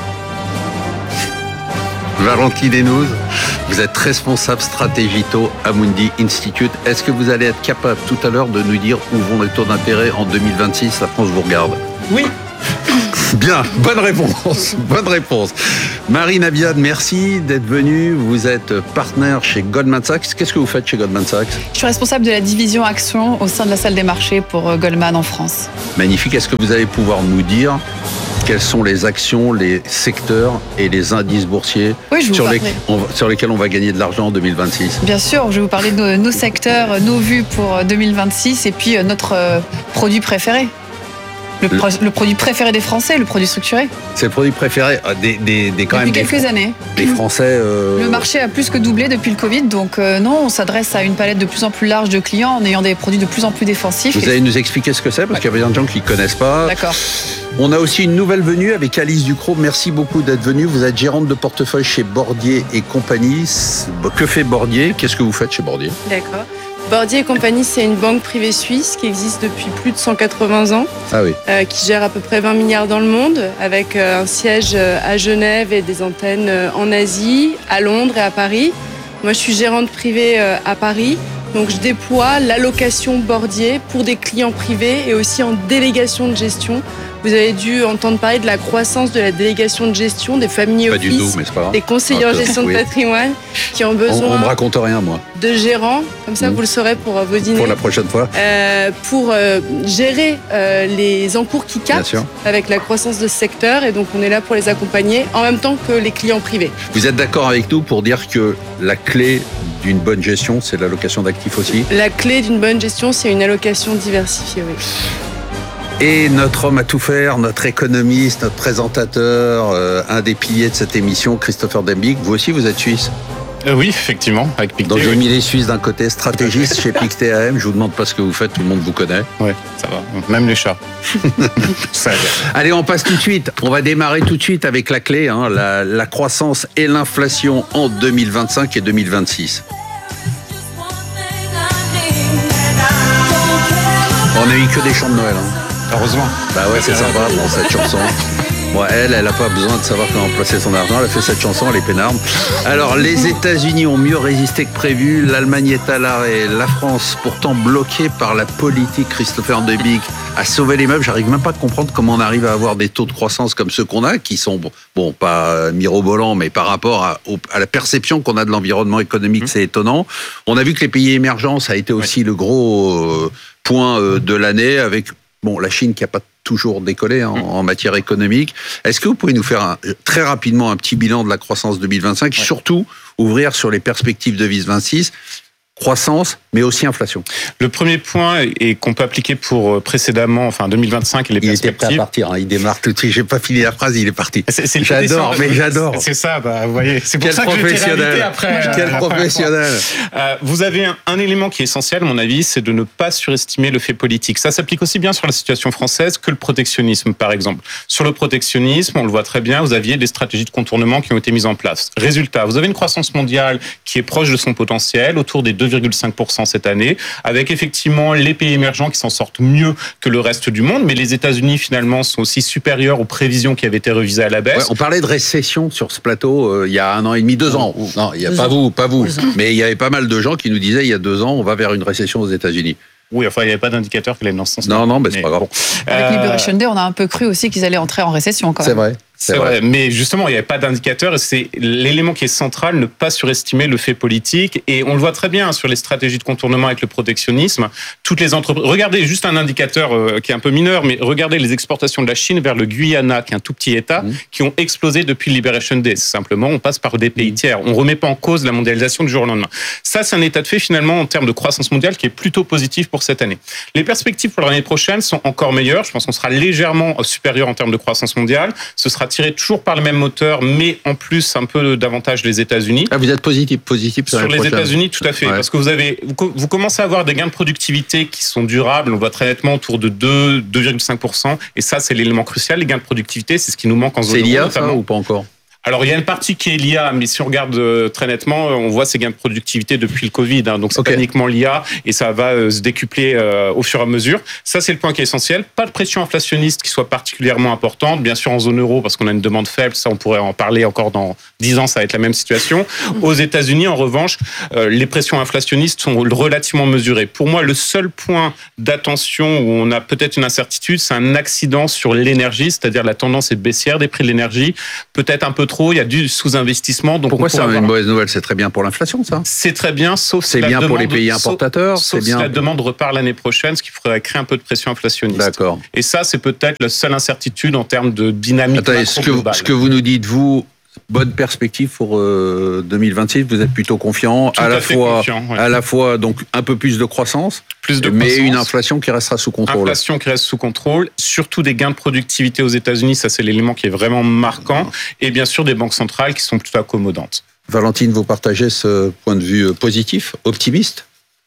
Speaker 8: Valentine Hénouz, vous êtes responsable stratégito à Amundi Institute. Est-ce que vous allez être capable tout à l'heure de nous dire où vont les taux d'intérêt en deux mille vingt-six? La France vous regarde.
Speaker 9: Oui.
Speaker 8: Bien, bonne réponse, bonne réponse. Marie Nabiad, merci d'être venue. Vous êtes partenaire chez Goldman Sachs. Qu'est-ce que vous faites chez Goldman Sachs ?
Speaker 9: Je suis responsable de la division action au sein de la salle des marchés pour Goldman en France.
Speaker 8: Magnifique. Est-ce que vous allez pouvoir nous dire quelles sont les actions, les secteurs et les indices boursiers
Speaker 9: oui, je vous
Speaker 8: sur, les,
Speaker 9: on,
Speaker 8: sur lesquels on va gagner de l'argent en deux mille vingt-six ?
Speaker 9: Bien sûr, je vais vous parler de nos, nos secteurs, nos vues pour deux mille vingt-six et puis notre produit préféré. Le, pro, le produit préféré des Français, le produit structuré.
Speaker 8: C'est le produit préféré des, des, des quand
Speaker 9: depuis
Speaker 8: même
Speaker 9: quelques
Speaker 8: des,
Speaker 9: années.
Speaker 8: Les Français. Euh...
Speaker 9: Le marché a plus que doublé depuis le Covid, donc euh, non, on s'adresse à une palette de plus en plus large de clients en ayant des produits de plus en plus défensifs.
Speaker 8: Vous allez nous expliquer ce que c'est, parce ouais. qu'il y a bien des gens qui ne connaissent pas.
Speaker 9: D'accord.
Speaker 8: On a aussi une nouvelle venue avec Alice Ducrot. Merci beaucoup d'être venue. Vous êtes gérante de portefeuille chez Bordier et compagnie. Que fait Bordier ? Qu'est-ce que vous faites chez Bordier ?
Speaker 10: D'accord. Bordier et compagnie, c'est une banque privée suisse qui existe depuis plus de cent quatre-vingts ans,
Speaker 8: ah oui.
Speaker 10: euh, qui gère à peu près vingt milliards dans le monde, avec euh, un siège à Genève et des antennes en Asie, à Londres et à Paris. Moi, je suis gérante privée euh, à Paris, donc je déploie l'allocation Bordier pour des clients privés et aussi en délégation de gestion. Vous avez dû entendre parler de la croissance de la délégation de gestion des familles office,
Speaker 8: pas du tout, mais c'est pas grave.
Speaker 10: Des conseillers en gestion oui. de patrimoine qui ont besoin
Speaker 8: on, on me raconte rien, moi.
Speaker 10: de gérants, comme ça mmh. vous le saurez pour vos dîners.
Speaker 8: Pour la prochaine fois.
Speaker 10: Euh, pour euh, gérer euh, les encours qui captent avec la croissance de ce secteur, et donc on est là pour les accompagner en même temps que les clients privés.
Speaker 8: Vous êtes d'accord avec nous pour dire que la clé d'une bonne gestion, c'est l'allocation d'actifs aussi ?
Speaker 10: La clé d'une bonne gestion, c'est une allocation diversifiée, oui.
Speaker 8: Et notre homme à tout faire, notre économiste, notre présentateur, euh, un des piliers de cette émission, Christopher Dembig. Vous aussi, vous êtes suisse ?
Speaker 11: euh, Oui, effectivement, avec Pictet.
Speaker 8: Donc j'ai
Speaker 11: oui.
Speaker 8: mis les Suisses d'un côté, stratégiste chez Pictet A M. Je vous demande pas ce que vous faites, tout le monde vous connaît.
Speaker 11: Oui, ça va. Même les chats. Ça
Speaker 8: Allez, on passe tout de suite. On va démarrer tout de suite avec la clé, hein, la, la croissance et l'inflation en deux mille vingt-cinq et deux mille vingt-six. On a eu que des chants de Noël. Hein.
Speaker 11: Heureusement.
Speaker 8: Bah ouais, c'est sympa, bon, cette chanson. Bon, elle, elle n'a pas besoin de savoir comment placer son argent. Elle a fait cette chanson, elle est peinarde. Alors, les États-Unis ont mieux résisté que prévu. L'Allemagne est à l'arrêt. La France, pourtant bloquée par la politique Christopher Dembig, a sauvé les meubles. J'arrive même pas à comprendre comment on arrive à avoir des taux de croissance comme ceux qu'on a, qui sont, bon, pas mirobolants, mais par rapport à, à la perception qu'on a de l'environnement économique, mmh. c'est étonnant. On a vu que les pays émergents, ça a été aussi ouais. le gros euh, point euh, de l'année, avec bon, la Chine qui n'a pas toujours décollé en, en matière économique. Est-ce que vous pouvez nous faire un, très rapidement un petit bilan de la croissance deux mille vingt-cinq, ouais. surtout ouvrir sur les perspectives de deux mille vingt-six, croissance, mais aussi inflation.
Speaker 11: Le premier point est qu'on peut appliquer pour précédemment, enfin deux mille vingt-cinq et les
Speaker 8: il
Speaker 11: perspectives.
Speaker 8: Il était prêt à partir, hein, il démarre tout de suite. J'ai pas fini la phrase, il est parti.
Speaker 11: C'est, c'est
Speaker 8: j'adore, mais j'adore.
Speaker 11: C'est ça, bah, vous voyez. C'est pour
Speaker 8: Quel
Speaker 11: ça que
Speaker 8: professionnel.
Speaker 11: après.
Speaker 8: Quel
Speaker 11: euh,
Speaker 8: professionnel.
Speaker 11: Euh, vous avez un, un élément qui est essentiel, à mon avis, c'est de ne pas surestimer le fait politique. Ça s'applique aussi bien sur la situation française que le protectionnisme, par exemple. Sur le protectionnisme, on le voit très bien, vous aviez des stratégies de contournement qui ont été mises en place. Résultat, vous avez une croissance mondiale qui est proche de son potentiel, autour des deux virgule cinq pour cent cette année, avec effectivement les pays émergents qui s'en sortent mieux que le reste du monde, mais les États-Unis finalement sont aussi supérieurs aux prévisions qui avaient été revisées à la baisse.
Speaker 8: Ouais, on parlait de récession sur ce plateau euh, il y a un an et demi, deux ans. Non, il y a pas vous, pas vous, mais il y avait pas mal de gens qui nous disaient il y a deux ans on va vers une récession aux États-Unis.
Speaker 11: Oui, enfin, il n'y avait pas d'indicateur qui allait dans ce sens-là.
Speaker 8: Non, non, mais c'est mais pas grave. Bon.
Speaker 9: Avec euh... Liberation Day, on a un peu cru aussi qu'ils allaient entrer en récession quand même.
Speaker 8: C'est vrai.
Speaker 11: C'est, c'est vrai. vrai, mais justement, il n'y avait pas d'indicateur et c'est l'élément qui est central, ne pas surestimer le fait politique. Et on le voit très bien sur les stratégies de contournement avec le protectionnisme. Toutes les entreprises. Regardez juste un indicateur euh, qui est un peu mineur, mais regardez les exportations de la Chine vers le Guyana, qui est un tout petit État, mmh. qui ont explosé depuis Liberation Day. C'est simplement, on passe par des pays mmh. tiers. On ne remet pas en cause la mondialisation du jour au lendemain. Ça, c'est un état de fait finalement en termes de croissance mondiale qui est plutôt positif pour cette année. Les perspectives pour l'année prochaine sont encore meilleures. Je pense qu'on sera légèrement supérieur en termes de croissance mondiale. Ce sera tiré toujours par le même moteur, mais en plus un peu davantage les États-Unis.
Speaker 8: Ah, vous êtes positif, positif sur,
Speaker 11: sur les
Speaker 8: prochaine.
Speaker 11: États-Unis, tout à fait, ouais. parce que vous avez, vous, vous commencez à avoir des gains de productivité qui sont durables. On voit très nettement autour de deux, deux virgule cinq pour cent, et ça, c'est l'élément crucial. Les gains de productivité, c'est ce qui nous manque en zone
Speaker 8: euro. C'est l'I A,
Speaker 11: notamment.
Speaker 8: ça, ou pas encore?
Speaker 11: Alors, il y a une partie qui est l'I A, mais si on regarde euh, très nettement, on voit ces gains de productivité depuis le Covid. Hein, donc, c'est okay. pas uniquement l'I A et ça va euh, se décupler euh, au fur et à mesure. Ça, c'est le point qui est essentiel. Pas de pression inflationniste qui soit particulièrement importante. Bien sûr, en zone euro, parce qu'on a une demande faible. Ça, on pourrait en parler encore dans dix ans, ça va être la même situation. Aux États-Unis, en revanche, euh, les pressions inflationnistes sont relativement mesurées. Pour moi, le seul point d'attention où on a peut-être une incertitude, c'est un accident sur l'énergie, c'est-à-dire la tendance est baissière des prix de l'énergie. Peut-être un peu trop. Il y a du sous-investissement. Donc
Speaker 8: pourquoi c'est
Speaker 11: avoir...
Speaker 8: une mauvaise nouvelle? C'est très bien pour l'inflation, ça.
Speaker 11: C'est très bien, sauf
Speaker 8: c'est bien demande, pour les pays importateurs.
Speaker 11: Sauf, sauf
Speaker 8: c'est bien.
Speaker 11: Si la demande repart l'année prochaine, ce qui pourrait créer un peu de pression inflationniste.
Speaker 8: D'accord.
Speaker 11: Et ça, c'est peut-être la seule incertitude en termes de dynamique.
Speaker 8: Attendez, ce que, ce que vous nous dites, vous, bonne perspective pour euh, deux mille vingt-six. Vous êtes plutôt confiant,
Speaker 11: Tout
Speaker 8: à,
Speaker 11: à
Speaker 8: la fois,
Speaker 11: confiant, ouais.
Speaker 8: à la fois donc un peu plus de croissance,
Speaker 11: plus de
Speaker 8: mais
Speaker 11: croissance,
Speaker 8: une inflation qui restera sous contrôle.
Speaker 11: Inflation qui reste sous contrôle, surtout des gains de productivité aux États-Unis, ça c'est l'élément qui est vraiment marquant, et bien sûr des banques centrales qui sont plutôt accommodantes.
Speaker 8: Valentine, vous partagez ce point de vue positif, optimiste?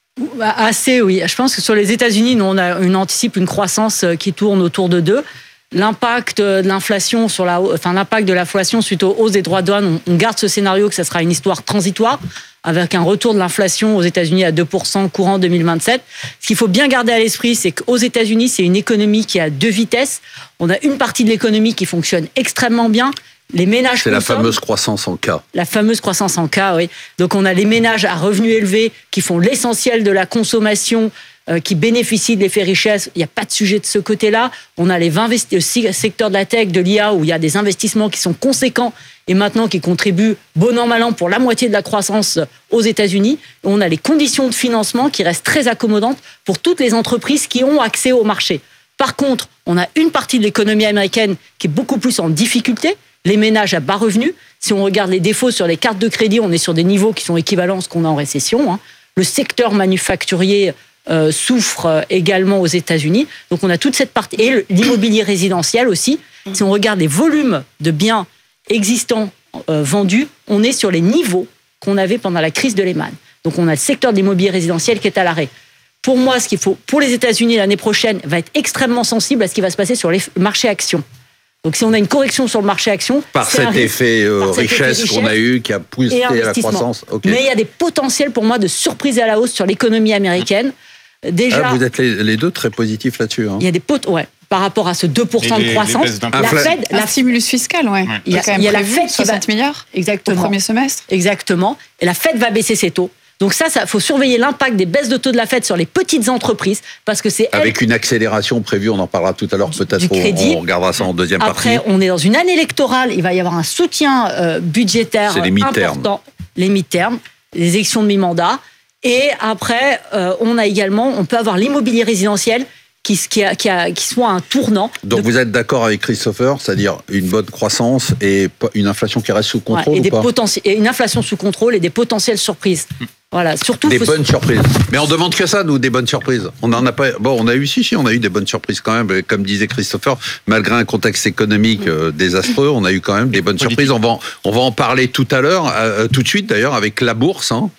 Speaker 12: Assez, oui. Je pense que sur les États-Unis, nous on a une anticipe une croissance qui tourne autour de deux. L'impact de l'inflation sur la, enfin l'impact de l'inflation suite aux hausses des droits de douane, on garde ce scénario que ça sera une histoire transitoire avec un retour de l'inflation aux États-Unis à deux pour cent courant deux mille vingt-sept. Ce qu'il faut bien garder à l'esprit, c'est qu'aux États-Unis, c'est une économie qui a deux vitesses. On a une partie de l'économie qui fonctionne extrêmement bien. Les ménages
Speaker 8: c'est la fameuse croissance en K.
Speaker 12: La fameuse croissance en K, oui. Donc on a les ménages à revenus élevés qui font l'essentiel de la consommation, euh, qui bénéficient de l'effet richesse. Il n'y a pas de sujet de ce côté-là. On a les vingt le secteur de la tech, de l'I A, où il y a des investissements qui sont conséquents et maintenant qui contribuent bon an mal an pour la moitié de la croissance aux États-Unis. On a les conditions de financement qui restent très accommodantes pour toutes les entreprises qui ont accès au marché. Par contre, on a une partie de l'économie américaine qui est beaucoup plus en difficulté, les ménages à bas revenus. Si on regarde les défauts sur les cartes de crédit, on est sur des niveaux qui sont équivalents à ce qu'on a en récession. Hein. Le secteur manufacturier euh, souffre également aux États-Unis. Donc on a toute cette partie. Et l'immobilier résidentiel aussi. Si on regarde les volumes de biens existants euh, vendus, on est sur les niveaux qu'on avait pendant la crise de Lehman. Donc on a le secteur de l'immobilier résidentiel qui est à l'arrêt. Pour moi, ce qu'il faut pour les États-Unis l'année prochaine va être extrêmement sensible à ce qui va se passer sur les marchés actions. Donc si on a une correction sur le marché action,
Speaker 8: par cet
Speaker 12: un
Speaker 8: effet euh,
Speaker 12: par
Speaker 8: richesse, richesse qu'on a eu, qui a poussé la croissance. Okay.
Speaker 12: Mais il y a des potentiels pour moi de surprise à la hausse sur l'économie américaine. Déjà,
Speaker 8: ah, vous êtes les, les deux très positifs là-dessus. Hein.
Speaker 12: Il y a des pot- ouais, par rapport à ce deux pour cent
Speaker 11: les,
Speaker 12: de croissance.
Speaker 9: La Fed, la stimulus fiscal, ouais.
Speaker 12: ouais. Il y a, il y a la Fed qui
Speaker 9: soixante milliards
Speaker 12: exactement.
Speaker 9: Au premier semestre.
Speaker 12: Exactement. Et la Fed va baisser ses taux. Donc ça, il faut surveiller l'impact des baisses de taux de la Fed sur les petites entreprises, parce que c'est
Speaker 8: avec elle, une accélération prévue, on en parlera tout à l'heure peut-être, on, on regardera ça en deuxième
Speaker 12: Après,
Speaker 8: partie.
Speaker 12: Après, on est dans une année électorale, il va y avoir un soutien euh, budgétaire
Speaker 8: c'est les
Speaker 12: important, les mi-termes, les élections de mi-mandat, et après, euh, on a également, on peut avoir l'immobilier résidentiel qui, qui, a, qui, a, qui soit un tournant.
Speaker 8: Donc de... vous êtes d'accord avec Christopher, c'est-à-dire une bonne croissance et une inflation qui reste sous contrôle,
Speaker 12: ouais, et,
Speaker 8: ou
Speaker 12: des
Speaker 8: pas
Speaker 12: potentiels, et une inflation sous contrôle et des potentielles surprises. Voilà, surtout
Speaker 8: des
Speaker 12: faut...
Speaker 8: bonnes surprises. Mais on demande que ça, nous, des bonnes surprises. On en a pas. Bon, on a eu si, si, on a eu des bonnes surprises quand même. Comme disait Christopher, malgré un contexte économique euh, désastreux, on a eu quand même des bonnes surprises. On va, en, on va en parler tout à l'heure, euh, tout de suite d'ailleurs, avec la bourse. Hein.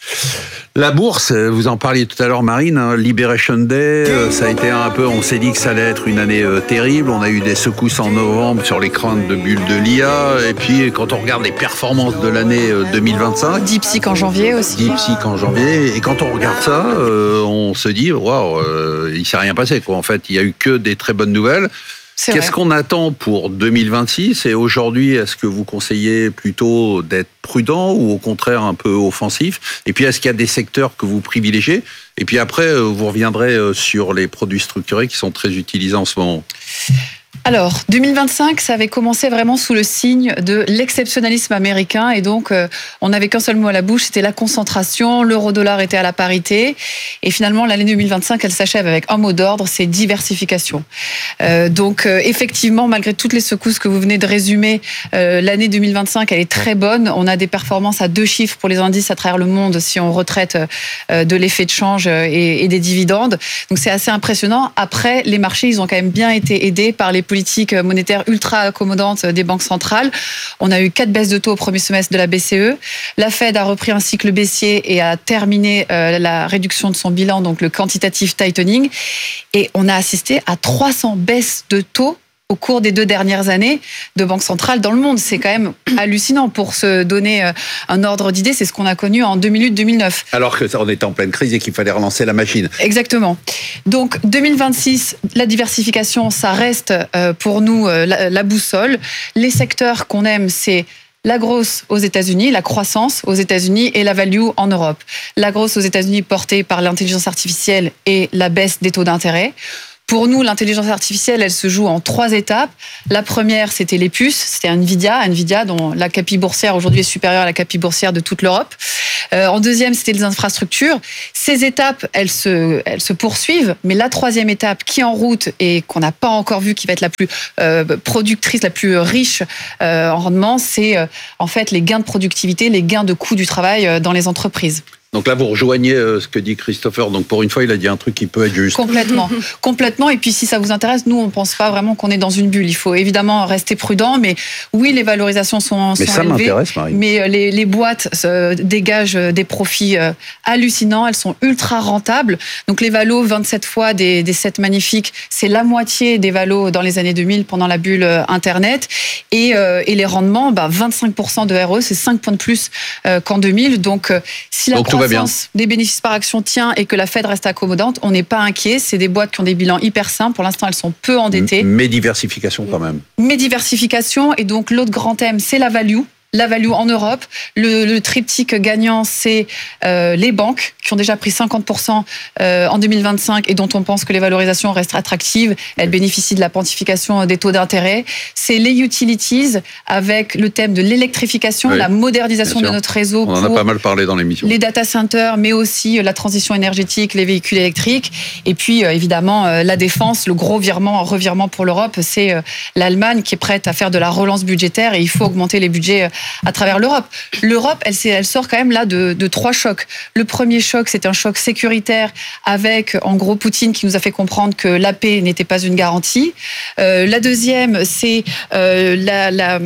Speaker 8: La bourse, vous en parliez tout à l'heure, Marine, hein, Liberation Day, euh, ça a été un peu, on s'est dit que ça allait être une année euh, terrible, on a eu des secousses en novembre sur les craintes de bulles de l'I A, et puis quand on regarde les performances de l'année euh, deux mille vingt-cinq...
Speaker 9: DeepSeek en janvier aussi.
Speaker 8: DeepSeek en janvier, et quand on regarde ça, euh, on se dit, waouh, euh, il ne s'est rien passé, quoi. En fait, il n'y a eu que des très bonnes nouvelles. C'est Qu'est-ce vrai. qu'on attend pour deux mille vingt-six? Et aujourd'hui, est-ce que vous conseillez plutôt d'être prudent ou au contraire un peu offensif? Et puis, est-ce qu'il y a des secteurs que vous privilégiez? Et puis après, vous reviendrez sur les produits structurés qui sont très utilisés en ce moment.
Speaker 9: Alors, deux mille vingt-cinq, ça avait commencé vraiment sous le signe de l'exceptionnalisme américain et donc euh, on n'avait qu'un seul mot à la bouche, c'était la concentration, l'euro-dollar était à la parité et finalement l'année deux mille vingt-cinq, elle s'achève avec un mot d'ordre, c'est diversification. Euh, donc euh, effectivement, malgré toutes les secousses que vous venez de résumer, euh, l'année deux mille vingt-cinq, elle est très bonne. On a des performances à deux chiffres pour les indices à travers le monde si on retraite euh, de l'effet de change et, et des dividendes. Donc c'est assez impressionnant. Après, les marchés, ils ont quand même bien été aidés par les politique monétaire ultra accommodante des banques centrales. On a eu quatre baisses de taux au premier semestre de la B C E. La Fed a repris un cycle baissier et a terminé euh, la réduction de son bilan, donc le quantitative tightening. Et on a assisté à trois cents baisses de taux au cours des deux dernières années de banques centrales dans le monde. C'est quand même hallucinant. Pour se donner un ordre d'idée, c'est ce qu'on a connu en deux mille huit deux mille neuf.
Speaker 8: Alors qu'on était en pleine crise et qu'il fallait relancer la machine.
Speaker 9: Exactement. Donc deux mille vingt-six, la diversification, ça reste pour nous la, la boussole. Les secteurs qu'on aime, c'est la grosse aux États-Unis, la croissance aux États-Unis et la value en Europe. La grosse aux États-Unis portée par l'intelligence artificielle et la baisse des taux d'intérêt. Pour nous, l'intelligence artificielle, elle se joue en trois étapes. La première, c'était les puces, c'était Nvidia, Nvidia dont la capille boursière aujourd'hui est supérieure à la capille boursière de toute l'Europe. Euh, en deuxième, c'était les infrastructures. Ces étapes, elles se, elles se poursuivent, mais la troisième étape qui est en route et qu'on n'a pas encore vue, qui va être la plus euh, productrice, la plus riche euh, en rendement, c'est euh, en fait les gains de productivité, les gains de coût du travail euh, dans les entreprises.
Speaker 8: Donc là, vous rejoignez ce que dit Christopher. Donc pour une fois, il a dit un truc qui peut être juste.
Speaker 9: Complètement. Complètement. Et puis si ça vous intéresse, nous, on ne pense pas vraiment qu'on est dans une bulle. Il faut évidemment rester prudent. Mais oui, les valorisations sont, sont
Speaker 8: mais ça
Speaker 9: élevées.
Speaker 8: m'intéresse, Marie.
Speaker 9: Mais les, les boîtes euh, dégagent des profits euh, hallucinants. Elles sont ultra rentables. Donc les valos, vingt-sept fois des, des sept magnifiques, c'est la moitié des valos dans les années deux mille pendant la bulle euh, Internet. Et, euh, et les rendements, bah, vingt-cinq pour cent de R E, c'est cinq points de plus euh, qu'en deux mille. Donc euh, si la
Speaker 8: Donc,
Speaker 9: croissance des bénéfices par action tient et que la Fed reste accommodante, on n'est pas inquiet. C'est des boîtes qui ont des bilans hyper simples. Pour l'instant, elles sont peu endettées.
Speaker 8: Mais diversification quand même.
Speaker 9: Mais diversification. Et donc, l'autre grand thème, c'est la value. La value en Europe. Le, le triptyque gagnant, c'est euh, les banques qui ont déjà pris cinquante pour cent euh, en deux mille vingt-cinq et dont on pense que les valorisations restent attractives. Elles bénéficient de la pontification des taux d'intérêt. C'est les utilities avec le thème de l'électrification, oui, la modernisation de notre réseau.
Speaker 8: On en a pas mal parlé dans l'émission.
Speaker 9: Les data centers, mais aussi la transition énergétique, les véhicules électriques. Et puis, euh, évidemment, euh, la défense, le gros virement, revirement pour l'Europe, c'est euh, l'Allemagne qui est prête à faire de la relance budgétaire et il faut augmenter les budgets euh, à travers l'Europe. L'Europe, elle, elle sort quand même là de, de trois chocs. Le premier choc, c'est un choc sécuritaire avec, en gros, Poutine qui nous a fait comprendre que la paix n'était pas une garantie. Euh, la deuxième, c'est euh, la... la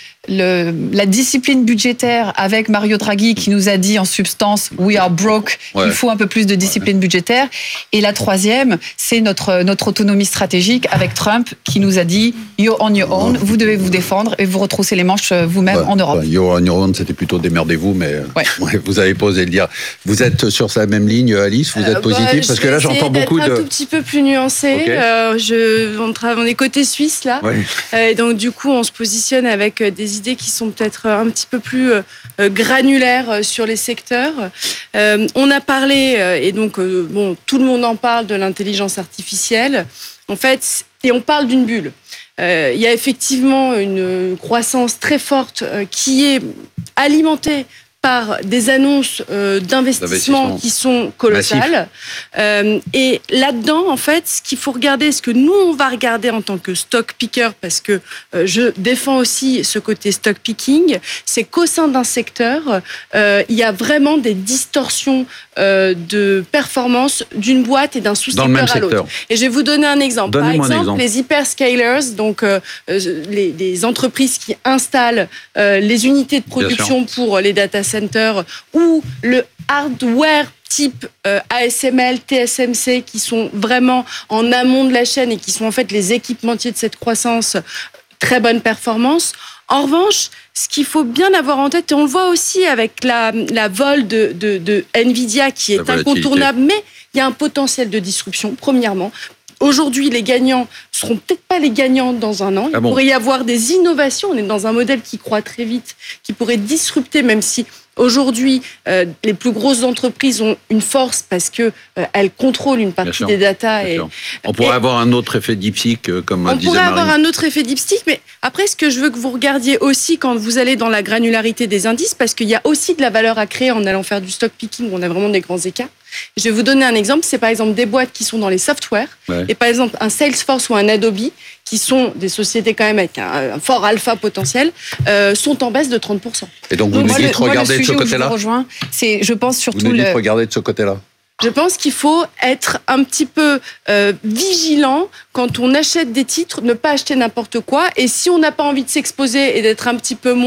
Speaker 9: Le, la discipline budgétaire avec Mario Draghi qui nous a dit en substance « we are broke ouais. », il faut un peu plus de discipline ouais. budgétaire. Et la troisième, c'est notre, notre autonomie stratégique avec Trump qui nous a dit « you're on your own », vous devez vous défendre et vous retrousser les manches vous-même ouais. en Europe.
Speaker 8: Ouais. « You're on your own », c'était plutôt « démerdez-vous », mais ouais. Ouais, vous avez pas osé le dire. Vous êtes sur la même ligne, Alice, vous êtes euh, positive bah, parce que là j'entends beaucoup de...
Speaker 10: un tout petit peu plus nuancé. Okay. Euh, je, on, on est côté suisse là. Ouais. Euh, et donc du coup on se positionne avec des idées qui sont peut-être un petit peu plus euh, granulaires sur les secteurs. Euh, on a parlé, euh, et donc euh, bon, tout le monde en parle, de l'intelligence artificielle. En fait, et on parle d'une bulle. Euh, il y a effectivement une croissance très forte euh, qui est alimentée par des annonces euh, d'investissement qui sont colossales. Euh, et là-dedans, en fait, ce qu'il faut regarder, ce que nous, on va regarder en tant que stock picker, parce que euh, je défends aussi ce côté stock picking, c'est qu'au sein d'un secteur, euh, il y a vraiment des distorsions euh, de performance d'une boîte et d'un sous-secteur à l'autre. Et je vais vous donner un exemple. Par exemple, exemple, les hyperscalers, donc euh, les, les entreprises qui installent euh, les unités de production pour les data centers ou le hardware type euh, A S M L, T S M C qui sont vraiment en amont de la chaîne et qui sont en fait les équipementiers de cette croissance, très bonne performance. En revanche, ce qu'il faut bien avoir en tête, et on le voit aussi avec la, la vol de, de, de Nvidia qui est incontournable, mais il y a un potentiel de disruption, premièrement. Aujourd'hui, les gagnants seront peut-être pas les gagnants dans un an. Ah bon. Il pourrait y avoir des innovations. On est dans un modèle qui croît très vite, qui pourrait disrupter, même si aujourd'hui, euh, les plus grosses entreprises ont une force parce que euh, elles contrôlent une partie des datas. Et,
Speaker 8: on pourrait et, avoir un autre effet dipstick, euh, comme
Speaker 10: on
Speaker 8: disait
Speaker 10: pourrait
Speaker 8: Marie.
Speaker 10: avoir un autre effet dipstick, mais après, ce que je veux que vous regardiez aussi quand vous allez dans la granularité des indices, parce qu'il y a aussi de la valeur à créer en allant faire du stock picking, où on a vraiment des grands écarts. Je vais vous donner un exemple, c'est par exemple des boîtes qui sont dans les softwares, ouais. et par exemple un Salesforce ou un Adobe, qui sont des sociétés quand même avec un, un fort alpha potentiel, euh, sont en baisse de trente pour cent.
Speaker 8: Et donc vous donc, nous dites regarder de ce côté-là.
Speaker 9: Je rejoins, c'est, je pense surtout
Speaker 8: vous nous dites
Speaker 9: le...
Speaker 8: regarder de ce côté-là.
Speaker 10: Je pense qu'il faut être un petit peu euh, vigilant quand on achète des titres, ne pas acheter n'importe quoi. Et si on n'a pas envie de s'exposer et d'être un petit peu moins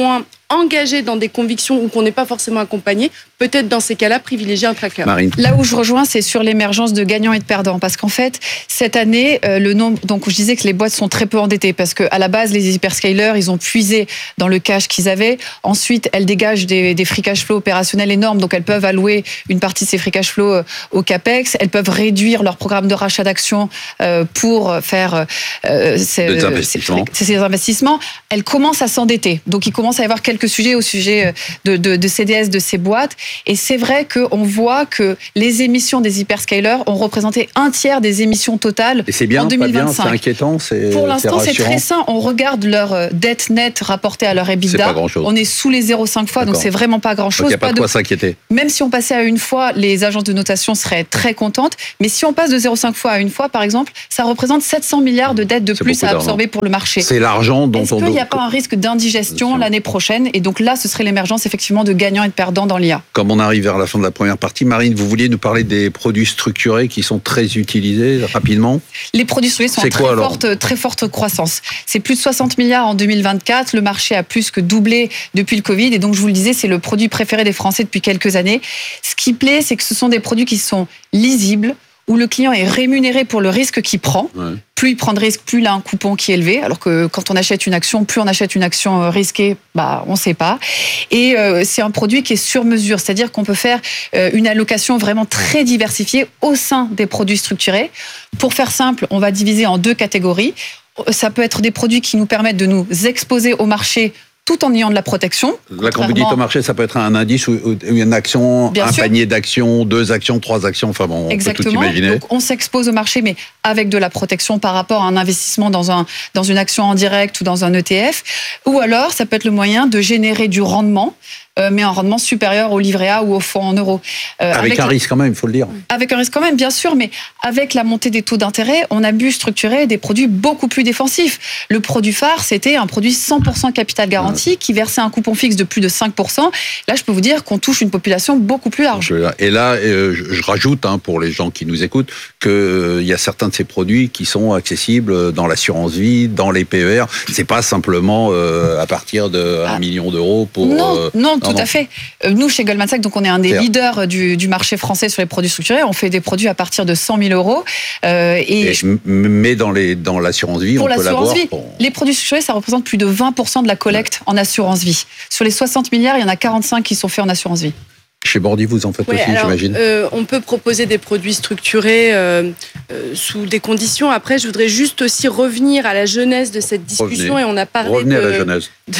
Speaker 10: engagé dans des convictions ou qu'on n'est pas forcément accompagné, peut-être dans ces cas-là, privilégier un tracker.
Speaker 8: Marine.
Speaker 9: Là où je rejoins, c'est sur l'émergence de gagnants et de perdants. Parce qu'en fait, cette année, euh, le nombre. Donc, je disais que les boîtes sont très peu endettées. Parce qu'à la base, les hyperscalers, ils ont puisé dans le cash qu'ils avaient. Ensuite, elles dégagent des, des free cash flow opérationnels énormes. Donc, elles peuvent allouer une partie de ces free cash flow euh, au CAPEX. Elles peuvent réduire leur programme de rachat d'actions euh, pour faire euh, ces,
Speaker 8: des investissements.
Speaker 9: Ces, ces investissements. Elles commencent à s'endetter. Donc, il commence à y avoir quelques sujets au sujet de, de, de C D S de ces boîtes. Et c'est vrai qu'on voit que les émissions des hyperscalers ont représenté un tiers des émissions totales
Speaker 8: et c'est bien,
Speaker 9: en deux mille vingt-cinq.
Speaker 8: Pas bien, c'est inquiétant, c'est
Speaker 9: Pour l'instant,
Speaker 8: c'est,
Speaker 9: c'est très sain. On regarde leur dette nette rapportée à leur EBITDA.
Speaker 8: C'est pas grand-chose.
Speaker 9: On est sous les zéro virgule cinq fois,
Speaker 8: D'accord.
Speaker 9: donc c'est vraiment pas grand-chose.
Speaker 8: Il n'y a pas, pas de quoi
Speaker 9: de...
Speaker 8: s'inquiéter.
Speaker 9: Même si on passait à une fois, les agences de notation seraient très contentes. Mais si on passe de zéro virgule cinq fois à une fois, par exemple, ça représente sept cents milliards de dettes de
Speaker 8: c'est
Speaker 9: plus à absorber pour le marché.
Speaker 8: C'est l'argent dont
Speaker 9: Est-ce
Speaker 8: on...
Speaker 9: qu'il n'y a pas un risque d'indigestion l'année prochaine? Et donc là, ce serait l'émergence effectivement de gagnants et de perdants dans l'I A.
Speaker 8: Comme on arrive vers la fin de la première partie, Marine, vous vouliez nous parler des produits structurés qui sont très utilisés rapidement?
Speaker 9: Les produits structurés sont en très, forte, très forte croissance. C'est plus de soixante milliards en deux mille vingt-quatre. Le marché a plus que doublé depuis le Covid. Et donc, je vous le disais, c'est le produit préféré des Français depuis quelques années. Ce qui plaît, c'est que ce sont des produits qui sont lisibles, où le client est rémunéré pour le risque qu'il prend. Ouais. Plus il prend de risque, plus il a un coupon qui est élevé. Alors que quand on achète une action, plus on achète une action risquée, bah, on ne sait pas. Et euh, c'est un produit qui est sur mesure. C'est-à-dire qu'on peut faire euh, une allocation vraiment très diversifiée au sein des produits structurés. Pour faire simple, on va diviser en deux catégories. Ça peut être des produits qui nous permettent de nous exposer au marché tout en ayant de la protection.
Speaker 8: Là, quand vous dites au marché, ça peut être un indice ou une action, Bien un sûr. panier d'actions, deux actions, trois actions, enfin bon, on
Speaker 9: Exactement.
Speaker 8: peut tout imaginer.
Speaker 9: Donc, on s'expose au marché, mais avec de la protection par rapport à un investissement dans, un, dans une action en direct ou dans un E T F. Ou alors, ça peut être le moyen de générer du rendement, euh, mais un rendement supérieur au livret A ou au fonds en euros.
Speaker 8: Euh, avec, avec un la... risque quand même, il faut le dire.
Speaker 9: Avec un risque quand même, bien sûr, mais avec la montée des taux d'intérêt, on a pu structurer des produits beaucoup plus défensifs. Le produit phare, c'était un produit cent pour cent capital garanti, ouais. qui versait un coupon fixe de plus de cinq pour cent. Là, je peux vous dire qu'on touche une population beaucoup plus large.
Speaker 8: Et là, euh, je rajoute, hein, pour les gens qui nous écoutent, qu'il euh, y a certains de ces produits qui sont accessibles dans l'assurance vie, dans les P E R. C'est pas simplement euh, à partir de un ah. million d'euros pour...
Speaker 9: Non,
Speaker 8: euh,
Speaker 9: non, tout non, à fait. Nous, chez Goldman Sachs, donc on est un des
Speaker 8: C'est
Speaker 9: leaders du, du marché français sur les produits structurés. On fait des produits à partir de cent mille euros. Euh, et
Speaker 8: et, mais dans, les, dans l'assurance vie,
Speaker 9: pour
Speaker 8: on peut l'avoir.
Speaker 9: Vie,
Speaker 8: pour...
Speaker 9: Les produits structurés, ça représente plus de vingt pour cent de la collecte ouais. en assurance vie. Sur les soixante milliards, il y en a quarante-cinq qui sont faits en assurance vie.
Speaker 8: Chez Bordy, vous en faites
Speaker 10: oui,
Speaker 8: aussi,
Speaker 10: alors,
Speaker 8: j'imagine.
Speaker 10: Euh, on peut proposer des produits structurés euh, euh, sous des conditions. Après, je voudrais juste aussi revenir à la genèse de cette discussion.
Speaker 8: Revenez.
Speaker 10: Et on a parlé
Speaker 8: Revenez
Speaker 10: de,
Speaker 8: à la genèse.
Speaker 10: De,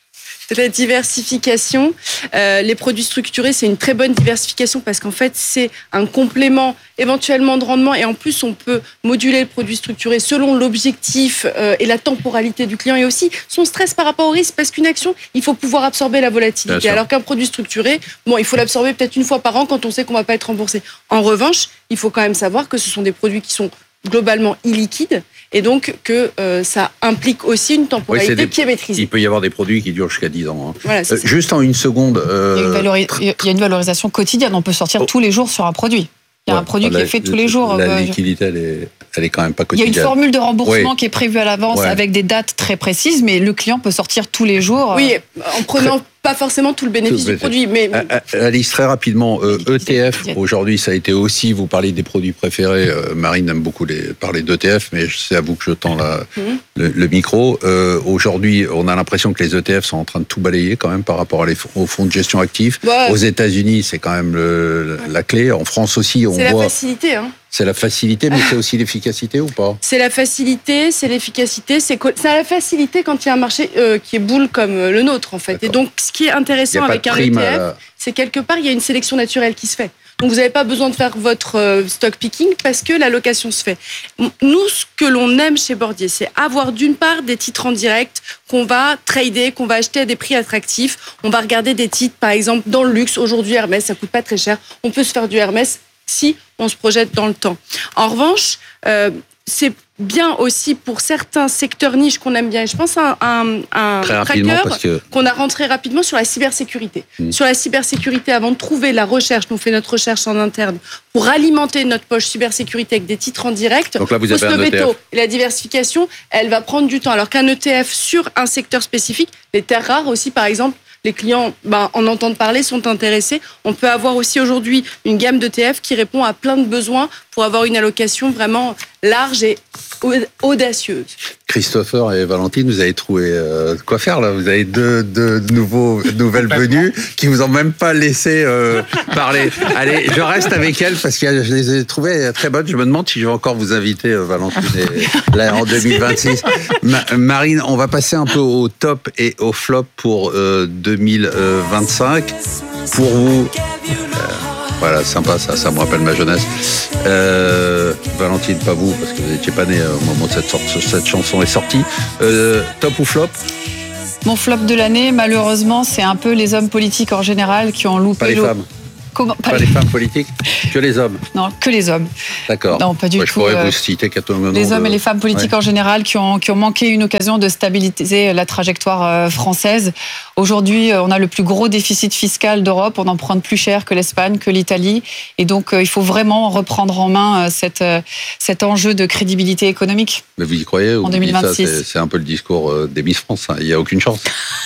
Speaker 10: de la diversification. Euh, les produits structurés, c'est une très bonne diversification parce qu'en fait, c'est un complément éventuellement de rendement et en plus, on peut moduler le produit structuré selon l'objectif euh, et la temporalité du client et aussi son stress par rapport au risque parce qu'une action, il faut pouvoir absorber la volatilité. Alors qu'un produit structuré, bon, il faut l'absorber peut-être une fois par an quand on sait qu'on ne va pas être remboursé. En revanche, il faut quand même savoir que ce sont des produits qui sont globalement illiquides et donc que euh, ça implique aussi une temporalité oui, des... qui est maîtrisée.
Speaker 8: Il peut y avoir des produits qui durent jusqu'à dix ans. Hein.
Speaker 10: Voilà,
Speaker 8: euh, juste en une seconde... Euh...
Speaker 9: Il, y a une valori... il y a une valorisation quotidienne, on peut sortir oh. tous les jours sur un produit. Il y a ouais, un produit la, qui est fait tous les jours.
Speaker 8: La
Speaker 9: euh,
Speaker 8: liquidité, elle est, elle est quand même pas quotidienne.
Speaker 9: Il y a une formule de remboursement
Speaker 8: oui.
Speaker 9: qui est prévue à l'avance ouais. avec des dates très précises, mais le client peut sortir tous les jours.
Speaker 10: Oui, en prenant... Très... pas forcément tout le bénéfice tout du produit. Mais...
Speaker 8: Alice, très rapidement, euh, E T F, aujourd'hui, ça a été aussi, vous parlez des produits préférés, euh, Marine aime beaucoup les, parler d'E T F, mais c'est à vous que je tends la, mm-hmm. le, le micro. Euh, aujourd'hui, on a l'impression que les E T F sont en train de tout balayer quand même par rapport à les, aux fonds de gestion actifs. Ouais. Aux États-Unis, c'est quand même le, la clé. En France aussi, on
Speaker 10: c'est
Speaker 8: voit...
Speaker 10: C'est la facilité, hein.
Speaker 8: C'est la facilité, mais c'est aussi l'efficacité ou pas?
Speaker 10: C'est la facilité, c'est l'efficacité, c'est, co- c'est la facilité quand il y a un marché euh, qui est boule comme le nôtre, en fait. D'accord. Et donc, ce qui est intéressant avec un E T F, la... c'est quelque part, il y a une sélection naturelle qui se fait. Donc, vous n'avez pas besoin de faire votre euh, stock picking parce que l'allocation se fait. Nous, ce que l'on aime chez Bordier, c'est avoir d'une part des titres en direct qu'on va trader, qu'on va acheter à des prix attractifs. On va regarder des titres, par exemple, dans le luxe. Aujourd'hui, Hermès, ça coûte pas très cher. On peut se faire du Hermès si on se projette dans le temps. En revanche, euh, c'est bien aussi pour certains secteurs niches qu'on aime bien. Et je pense à un, un, un tracker que... qu'on a rentré rapidement sur la cybersécurité. Mmh. Sur la cybersécurité, avant de trouver la recherche, nous on fait notre recherche en interne pour alimenter notre poche cybersécurité avec des titres en direct.
Speaker 8: Donc là, vous avez un E T F.
Speaker 10: Et la diversification, elle va prendre du temps. Alors qu'un E T F sur un secteur spécifique, les terres rares aussi, par exemple, les clients ben, en entendent parler, sont intéressés. On peut avoir aussi aujourd'hui une gamme d'E T F qui répond à plein de besoins pour avoir une allocation vraiment large et audacieuse.
Speaker 8: Christopher et Valentine, vous avez trouvé euh, quoi faire là. Vous avez deux, deux nouveaux, nouvelles venues qui vous ont même pas laissé euh, parler. Allez, je reste avec elles parce que je les ai trouvées très bonnes. Je me demande si je vais encore vous inviter, euh, Valentine, et, là, en deux mille vingt-six. Ma, Marine, on va passer un peu au top et au flop pour euh, deux mille vingt-cinq. Pour vous, euh, voilà, sympa, ça, ça me rappelle ma jeunesse. Euh, Valentine, pas vous, parce que vous n'étiez pas née au moment où cette, sorte, cette chanson est sortie. Euh, top ou flop ?
Speaker 9: Mon flop de l'année, malheureusement, c'est un peu les hommes politiques en général qui ont loupé...
Speaker 8: Pas les
Speaker 9: l'eau.
Speaker 8: femmes.
Speaker 9: Comment
Speaker 8: Pas, pas les femmes politiques, que les hommes.
Speaker 9: Non, que les hommes.
Speaker 8: D'accord.
Speaker 9: Non, pas du
Speaker 8: ouais,
Speaker 9: tout.
Speaker 8: Je pourrais
Speaker 9: euh,
Speaker 8: vous citer quatre noms.
Speaker 9: Les hommes
Speaker 8: de...
Speaker 9: et les femmes politiques
Speaker 8: ouais.
Speaker 9: en général qui ont, qui ont manqué une occasion de stabiliser la trajectoire euh, française. Aujourd'hui, euh, on a le plus gros déficit fiscal d'Europe. On emprunte plus cher que l'Espagne, que l'Italie. Et donc, euh, il faut vraiment reprendre en main euh, cette, euh, cet enjeu de crédibilité économique.
Speaker 8: Mais vous y croyez ou
Speaker 9: en
Speaker 8: vous
Speaker 9: deux mille vingt-six.
Speaker 8: Ça, c'est, c'est un peu le discours euh, des Miss France. Hein. Il n'y a aucune chance.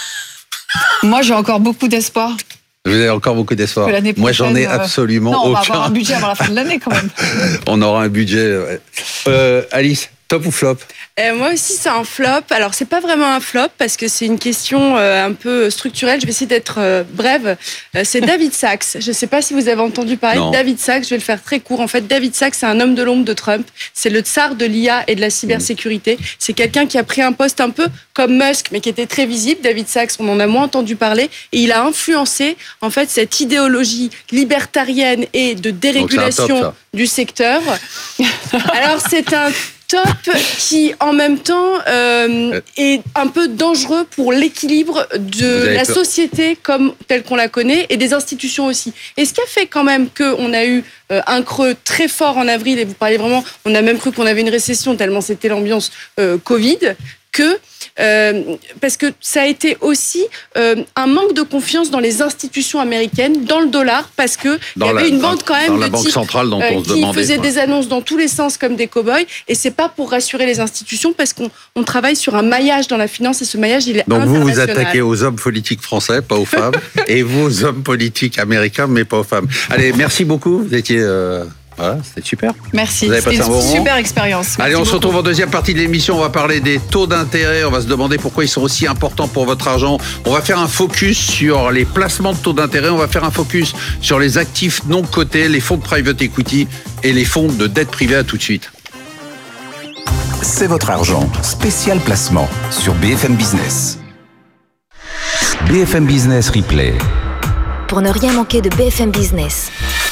Speaker 9: Moi, j'ai encore beaucoup d'espoir.
Speaker 8: Vous avez encore beaucoup d'espoir. Moi, j'en ai absolument
Speaker 9: non,
Speaker 8: aucun.
Speaker 9: on va avoir un budget avant la fin de l'année, quand même.
Speaker 8: On aura un budget. Ouais. Euh, Alice, top ou flop ?
Speaker 10: Euh, moi aussi, c'est un flop. Alors, c'est pas vraiment un flop parce que c'est une question euh, un peu structurelle. Je vais essayer d'être euh, brève. Euh, c'est David Sachs. Je sais pas si vous avez entendu parler
Speaker 8: non.
Speaker 10: de David Sachs. Je vais le faire très court. En fait, David Sachs, c'est un homme de l'ombre de Trump. C'est le tsar de l'I A et de la cybersécurité. Mmh. C'est quelqu'un qui a pris un poste un peu comme Musk, mais qui était très visible. David Sachs, on en a moins entendu parler. Et il a influencé, en fait, cette idéologie libertarienne et de dérégulation
Speaker 8: Donc, c'est un top,
Speaker 10: du secteur. Alors, c'est un top qui, en même temps, euh, est un peu dangereux pour l'équilibre de la peur. société comme telle qu'on la connaît et des institutions aussi. Et ce qui a fait quand même qu'on a eu euh, un creux très fort en avril, et vous parlez vraiment, on a même cru qu'on avait une récession tellement c'était l'ambiance euh, Covid, que Euh, parce que ça a été aussi euh, un manque de confiance dans les institutions américaines, dans le dollar, parce que il y avait
Speaker 8: la,
Speaker 10: une bande quand même
Speaker 8: dans
Speaker 10: de
Speaker 8: la banque
Speaker 10: types
Speaker 8: centrale dont
Speaker 10: euh,
Speaker 8: on se
Speaker 10: qui
Speaker 8: demandait,
Speaker 10: faisaient
Speaker 8: quoi.
Speaker 10: des annonces dans tous les sens comme des cow-boys, et c'est pas pour rassurer les institutions, parce qu'on on travaille sur un maillage dans la finance, et ce maillage il est
Speaker 8: Donc vous vous
Speaker 10: international.
Speaker 8: attaquez aux hommes politiques français, pas aux femmes, et vous aux hommes politiques américains, mais pas aux femmes. Allez, merci beaucoup. Vous étiez euh... Voilà, c'était super.
Speaker 9: Merci,
Speaker 8: Vous avez
Speaker 9: c'était
Speaker 8: passé
Speaker 9: une
Speaker 8: un bon
Speaker 9: super
Speaker 8: moment.
Speaker 9: expérience. Merci
Speaker 8: Allez, on
Speaker 9: beaucoup.
Speaker 8: se retrouve en deuxième partie de l'émission. On va parler des taux d'intérêt. On va se demander pourquoi ils sont aussi importants pour votre argent. On va faire un focus sur les placements de taux d'intérêt. On va faire un focus sur les actifs non cotés, les fonds de private equity et les fonds de dette privée. À tout de suite.
Speaker 3: C'est votre argent. Spécial placement sur B F M Business. B F M Business Replay.
Speaker 7: Pour ne rien manquer de B F M Business.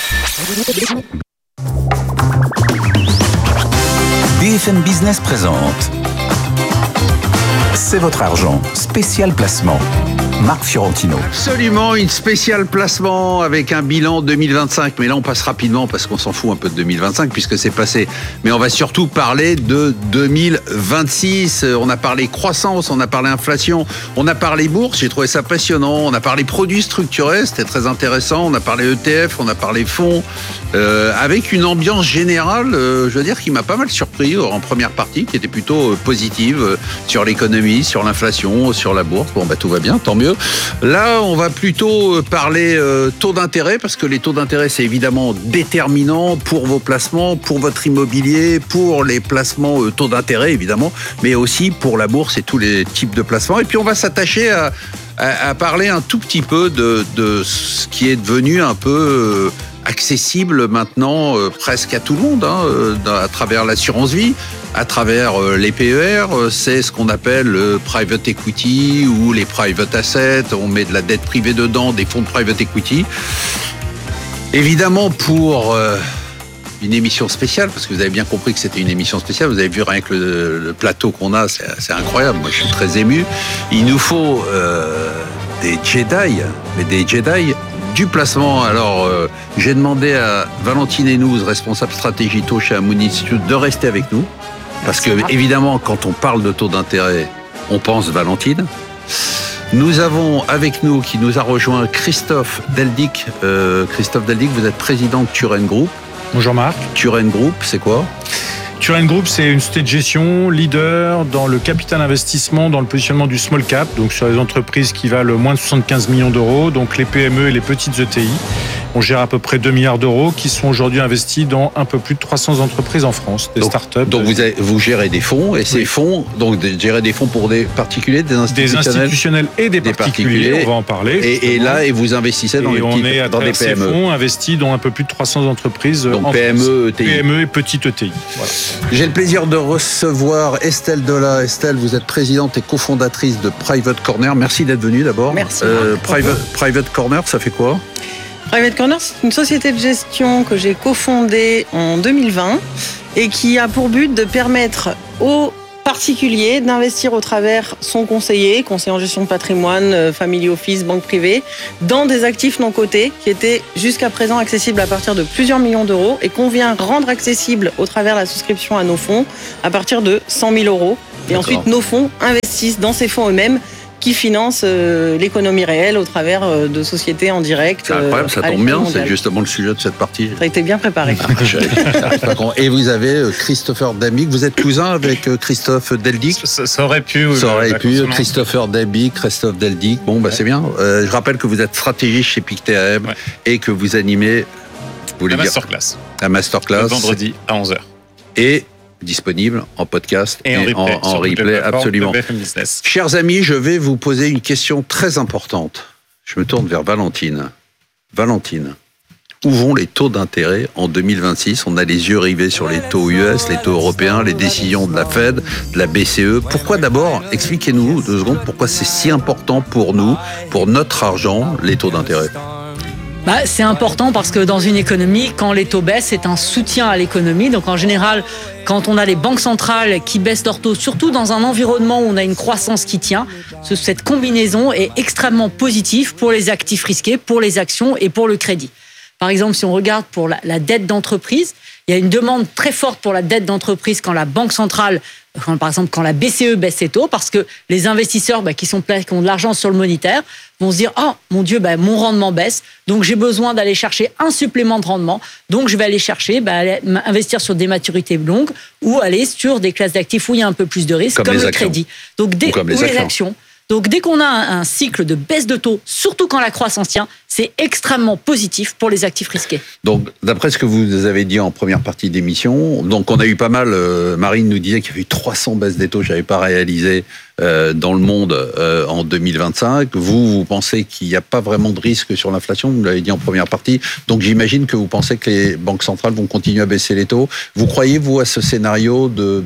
Speaker 3: B F M Business présente C'est votre argent, spécial placement. Marc Fiorentino.
Speaker 8: Absolument, une spéciale placement avec un bilan deux mille vingt-cinq. Mais là, on passe rapidement parce qu'on s'en fout un peu de deux mille vingt-cinq puisque c'est passé. Mais on va surtout parler de deux mille vingt-six. On a parlé croissance, on a parlé inflation, on a parlé bourse. J'ai trouvé ça passionnant. On a parlé produits structurés, c'était très intéressant. On a parlé E T F, on a parlé fonds. Euh, avec une ambiance générale, euh, je veux dire, qui m'a pas mal surpris en première partie, qui était plutôt euh, positive euh, sur l'économie, sur l'inflation, sur la bourse. Bon, bah tout va bien, tant mieux. Là, on va plutôt parler euh, taux d'intérêt, parce que les taux d'intérêt, c'est évidemment déterminant pour vos placements, pour votre immobilier, pour les placements euh, taux d'intérêt, évidemment, mais aussi pour la bourse et tous les types de placements. Et puis, on va s'attacher à, à, à parler un tout petit peu de, de ce qui est devenu un peu... Euh, accessible maintenant euh, presque à tout le monde, hein, euh, à travers l'assurance vie, à travers euh, les P E R, euh, c'est ce qu'on appelle le private equity ou les private assets, on met de la dette privée dedans, des fonds de private equity. Évidemment, pour euh, une émission spéciale, parce que vous avez bien compris que c'était une émission spéciale, vous avez vu rien que le, le plateau qu'on a, c'est, c'est incroyable, moi je suis très ému. Il nous faut euh, des Jedi, mais des Jedi du placement. Alors, euh, j'ai demandé à Valentine Hénouz, responsable stratégie taux chez Amundi Institute, de rester avec nous. Parce que, évidemment, quand on parle de taux d'intérêt, on pense Valentine. Nous avons avec nous, qui nous a rejoint, Christophe Deldic. Euh, Christophe Deldic, vous êtes président de Turen Group.
Speaker 13: Bonjour Marc.
Speaker 8: Turen Group, c'est quoi ?
Speaker 13: Turin Group, c'est une société de gestion leader dans le capital investissement, dans le positionnement du small cap, donc sur les entreprises qui valent moins de soixante-quinze millions d'euros, donc les P M E et les petites E T I. On gère à peu près deux milliards d'euros qui sont aujourd'hui investis dans un peu plus de trois cents entreprises en France, des
Speaker 8: donc,
Speaker 13: startups.
Speaker 8: Donc vous, avez, vous gérez des fonds et ces oui. fonds, donc de, gérer des fonds pour des particuliers, des institutionnels,
Speaker 13: des institutionnels et des, des particuliers, particuliers, on va en parler.
Speaker 8: Et, et là, et vous investissez dans,
Speaker 13: et
Speaker 8: les
Speaker 13: on
Speaker 8: petites,
Speaker 13: est à
Speaker 8: dans des P M E.
Speaker 13: Ces fonds investis dans un peu plus de trois cents entreprises
Speaker 8: donc
Speaker 13: en
Speaker 8: P M E,
Speaker 13: France. P M E et petites E T I. Voilà.
Speaker 8: J'ai le plaisir de recevoir Estelle Dola. Estelle, vous êtes présidente et cofondatrice de Private Corner. Merci d'être venue d'abord.
Speaker 14: Merci.
Speaker 8: Euh, Private, Private Corner, ça fait quoi ?
Speaker 14: Private Corner, c'est une société de gestion que j'ai cofondée en deux mille vingt et qui a pour but de permettre aux particuliers d'investir au travers son conseiller, conseiller en gestion de patrimoine, family office, banque privée, dans des actifs non cotés qui étaient jusqu'à présent accessibles à partir de plusieurs millions d'euros et qu'on vient rendre accessibles au travers de la souscription à nos fonds à partir de cent mille euros. Et D'accord. ensuite, nos fonds investissent dans ces fonds eux-mêmes qui finance euh, l'économie réelle au travers euh, de sociétés en direct.
Speaker 8: C'est incroyable, ça tombe bien, c'est justement le sujet de cette partie.
Speaker 14: Ça a été bien préparé.
Speaker 8: Et vous avez Christopher Damick, vous êtes cousin avec Christophe Deldic.
Speaker 11: Ça, ça aurait pu. Oui,
Speaker 8: ça aurait pu, Christopher Damick, Christophe Deldic. Bon, bah ouais. c'est bien. Euh, je rappelle que vous êtes stratégiste chez Pictet ouais. et que vous animez vous
Speaker 11: la
Speaker 8: dire,
Speaker 11: masterclass.
Speaker 8: La masterclass.
Speaker 11: Le vendredi à onze heures.
Speaker 8: Et disponible en podcast
Speaker 11: et, et en replay,
Speaker 8: en, en replay absolument. Chers amis, je vais vous poser une question très importante. Je me tourne vers Valentine. Valentine, où vont les taux d'intérêt en deux mille vingt-six ? On a les yeux rivés sur les taux U S, les taux européens, les décisions de la Fed, de la B C E. Pourquoi d'abord, expliquez-nous deux secondes, pourquoi c'est si important pour nous, pour notre argent, les taux d'intérêt ?
Speaker 12: Bah, c'est important parce que dans une économie, quand les taux baissent, c'est un soutien à l'économie. Donc en général, quand on a les banques centrales qui baissent leurs taux, surtout dans un environnement où on a une croissance qui tient, cette combinaison est extrêmement positive pour les actifs risqués, pour les actions et pour le crédit. Par exemple, si on regarde pour la, la dette d'entreprise, il y a une demande très forte pour la dette d'entreprise quand la banque centrale, quand, par exemple quand la B C E baisse ses taux, parce que les investisseurs bah, qui, sont, qui ont de l'argent sur le monétaire vont se dire « Oh, mon Dieu, bah, mon rendement baisse, donc j'ai besoin d'aller chercher un supplément de rendement, donc je vais aller chercher, bah, aller investir sur des maturités longues ou aller sur des classes d'actifs où il y a un peu plus de risque, comme, comme le actions. crédit. » Donc, dès, ou comme les, ou actions. les actions. Donc, dès qu'on a un, un cycle de baisse de taux, surtout quand la croissance tient, c'est extrêmement positif pour les actifs risqués.
Speaker 8: Donc, d'après ce que vous avez dit en première partie d'émission, donc on a eu pas mal, euh, Marine nous disait qu'il y avait eu trois cents baisses des taux, je n'avais pas réalisé euh, dans le monde euh, en deux mille vingt-cinq. Vous, vous pensez qu'il n'y a pas vraiment de risque sur l'inflation, vous l'avez dit en première partie, donc j'imagine que vous pensez que les banques centrales vont continuer à baisser les taux. Vous croyez, vous, à ce scénario de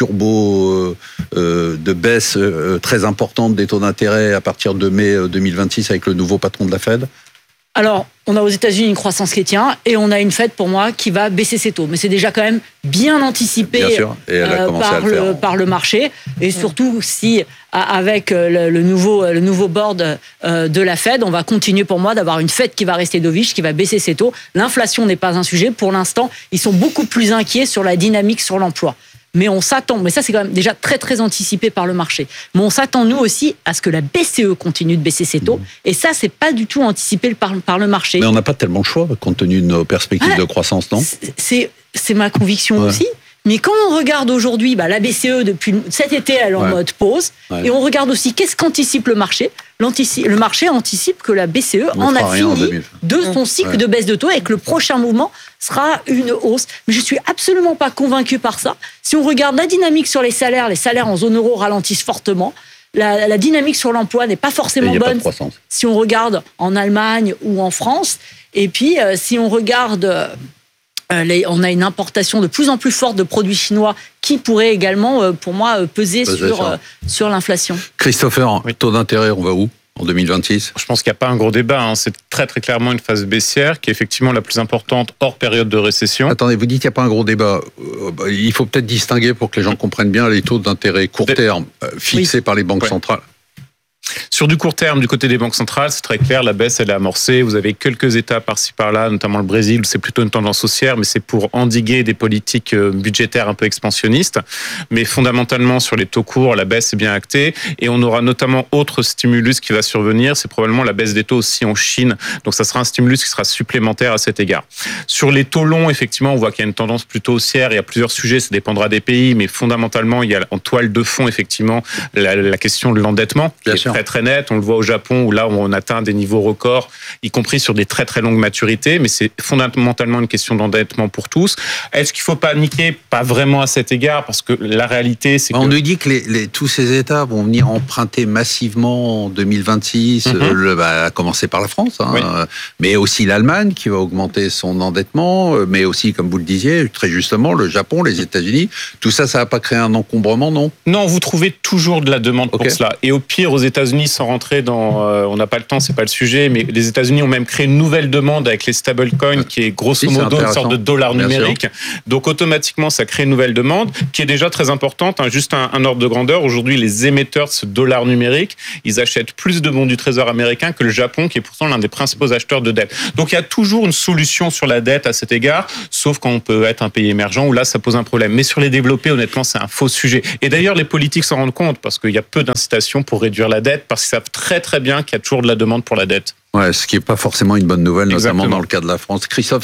Speaker 8: turbo, euh, de baisse euh, très importante des taux d'intérêt à partir de mai deux mille vingt-six avec le nouveau patron de la Fed ?
Speaker 12: Alors, on a aux États-Unis une croissance qui tient et on a une Fed, pour moi, qui va baisser ses taux. Mais c'est déjà quand même bien anticipé
Speaker 8: bien sûr. Et elle a
Speaker 12: euh,
Speaker 8: commencé
Speaker 12: par,
Speaker 8: à le faire.
Speaker 12: Le, par le marché. Et surtout, si avec le, le, nouveau, le nouveau board euh, de la Fed, on va continuer, pour moi, d'avoir une Fed qui va rester dovish, qui va baisser ses taux. L'inflation n'est pas un sujet. Pour l'instant, ils sont beaucoup plus inquiets sur la dynamique sur l'emploi. Mais on s'attend, mais ça c'est quand même déjà très très anticipé par le marché. Mais on s'attend nous aussi à ce que la B C E continue de baisser ses taux. Et ça c'est pas du tout anticipé par, par le marché.
Speaker 8: Mais on n'a pas tellement le choix compte tenu de nos perspectives ah, de croissance, non ?
Speaker 12: C'est c'est ma conviction ouais. aussi. Mais quand on regarde aujourd'hui, bah, la B C E depuis cet été elle est en ouais. mode pause. Ouais. Et on regarde aussi qu'est-ce qu'anticipe le marché. Le marché anticipe que la B C E en a fini de son cycle ouais. de baisse de taux et que le prochain mouvement sera une hausse. Mais je suis absolument pas convaincu par ça. Si on regarde la dynamique sur les salaires, les salaires en zone euro ralentissent fortement. La, la dynamique sur l'emploi n'est pas forcément bonne si on regarde en Allemagne ou en France. Et puis, euh, si on regarde... Euh, Les, on a une importation de plus en plus forte de produits chinois qui pourrait également, pour moi, peser Pesé sur, euh, sur l'inflation.
Speaker 8: Christopher, oui. Taux d'intérêt, on va où en deux mille vingt-six ?
Speaker 11: Je pense qu'il n'y a pas un gros débat. Hein. C'est très très clairement une phase baissière qui est effectivement la plus importante hors période de récession.
Speaker 8: Attendez, vous dites qu'il n'y a pas un gros débat. Il faut peut-être distinguer pour que les gens comprennent bien les taux d'intérêt court terme fixés oui. par les banques ouais. centrales.
Speaker 11: Sur du court terme, du côté des banques centrales, c'est très clair, la baisse, elle est amorcée. Vous avez quelques États par-ci par-là, notamment le Brésil, où c'est plutôt une tendance haussière, mais c'est pour endiguer des politiques budgétaires un peu expansionnistes. Mais fondamentalement, sur les taux courts, la baisse est bien actée. Et on aura notamment autre stimulus qui va survenir, c'est probablement la baisse des taux aussi en Chine. Donc ça sera un stimulus qui sera supplémentaire à cet égard. Sur les taux longs, effectivement, on voit qu'il y a une tendance plutôt haussière. Il y a plusieurs sujets, ça dépendra des pays, mais fondamentalement, il y a en toile de fond, effectivement, la, la question de l'endettement, qui bien est sûr. très très nette. On le voit au Japon, où là, on atteint des niveaux records, y compris sur des très très longues maturités, mais c'est fondamentalement une question d'endettement pour tous. Est-ce qu'il faut paniquer? Pas vraiment à cet égard, parce que la réalité, c'est
Speaker 8: on
Speaker 11: que...
Speaker 8: nous dit que les, les, tous ces États vont venir emprunter massivement en deux mille vingt-six, mm-hmm. le, bah, à commencer par la France, hein, oui. mais aussi l'Allemagne qui va augmenter son endettement, mais aussi, comme vous le disiez, très justement, le Japon, les États-Unis. Tout ça, ça va pas créer un encombrement, non?
Speaker 11: Non, vous trouvez toujours de la demande okay. pour cela. Et au pire, aux États-Unis, sans rentrer dans, euh, on n'a pas le temps, c'est pas le sujet, mais les États-Unis ont même créé une nouvelle demande avec les stablecoins, qui est grosso si, modo une sorte de dollar Bien numérique. Sûr. Donc automatiquement, ça crée une nouvelle demande qui est déjà très importante. Hein, juste un, un ordre de grandeur. Aujourd'hui, les émetteurs de ce dollar numérique, ils achètent plus de bons du Trésor américain que le Japon, qui est pourtant l'un des principaux acheteurs de dette. Donc il y a toujours une solution sur la dette à cet égard, sauf quand on peut être un pays émergent où là, ça pose un problème. Mais sur les développés, honnêtement, c'est un faux sujet. Et d'ailleurs, les politiques s'en rendent compte parce qu'il y a peu d'incitations pour réduire la dette, parce qu'ils savent très très bien qu'il y a toujours de la demande pour la dette.
Speaker 8: Ouais, ce qui n'est pas forcément une bonne nouvelle, Exactement. notamment dans le cas de la France. Christophe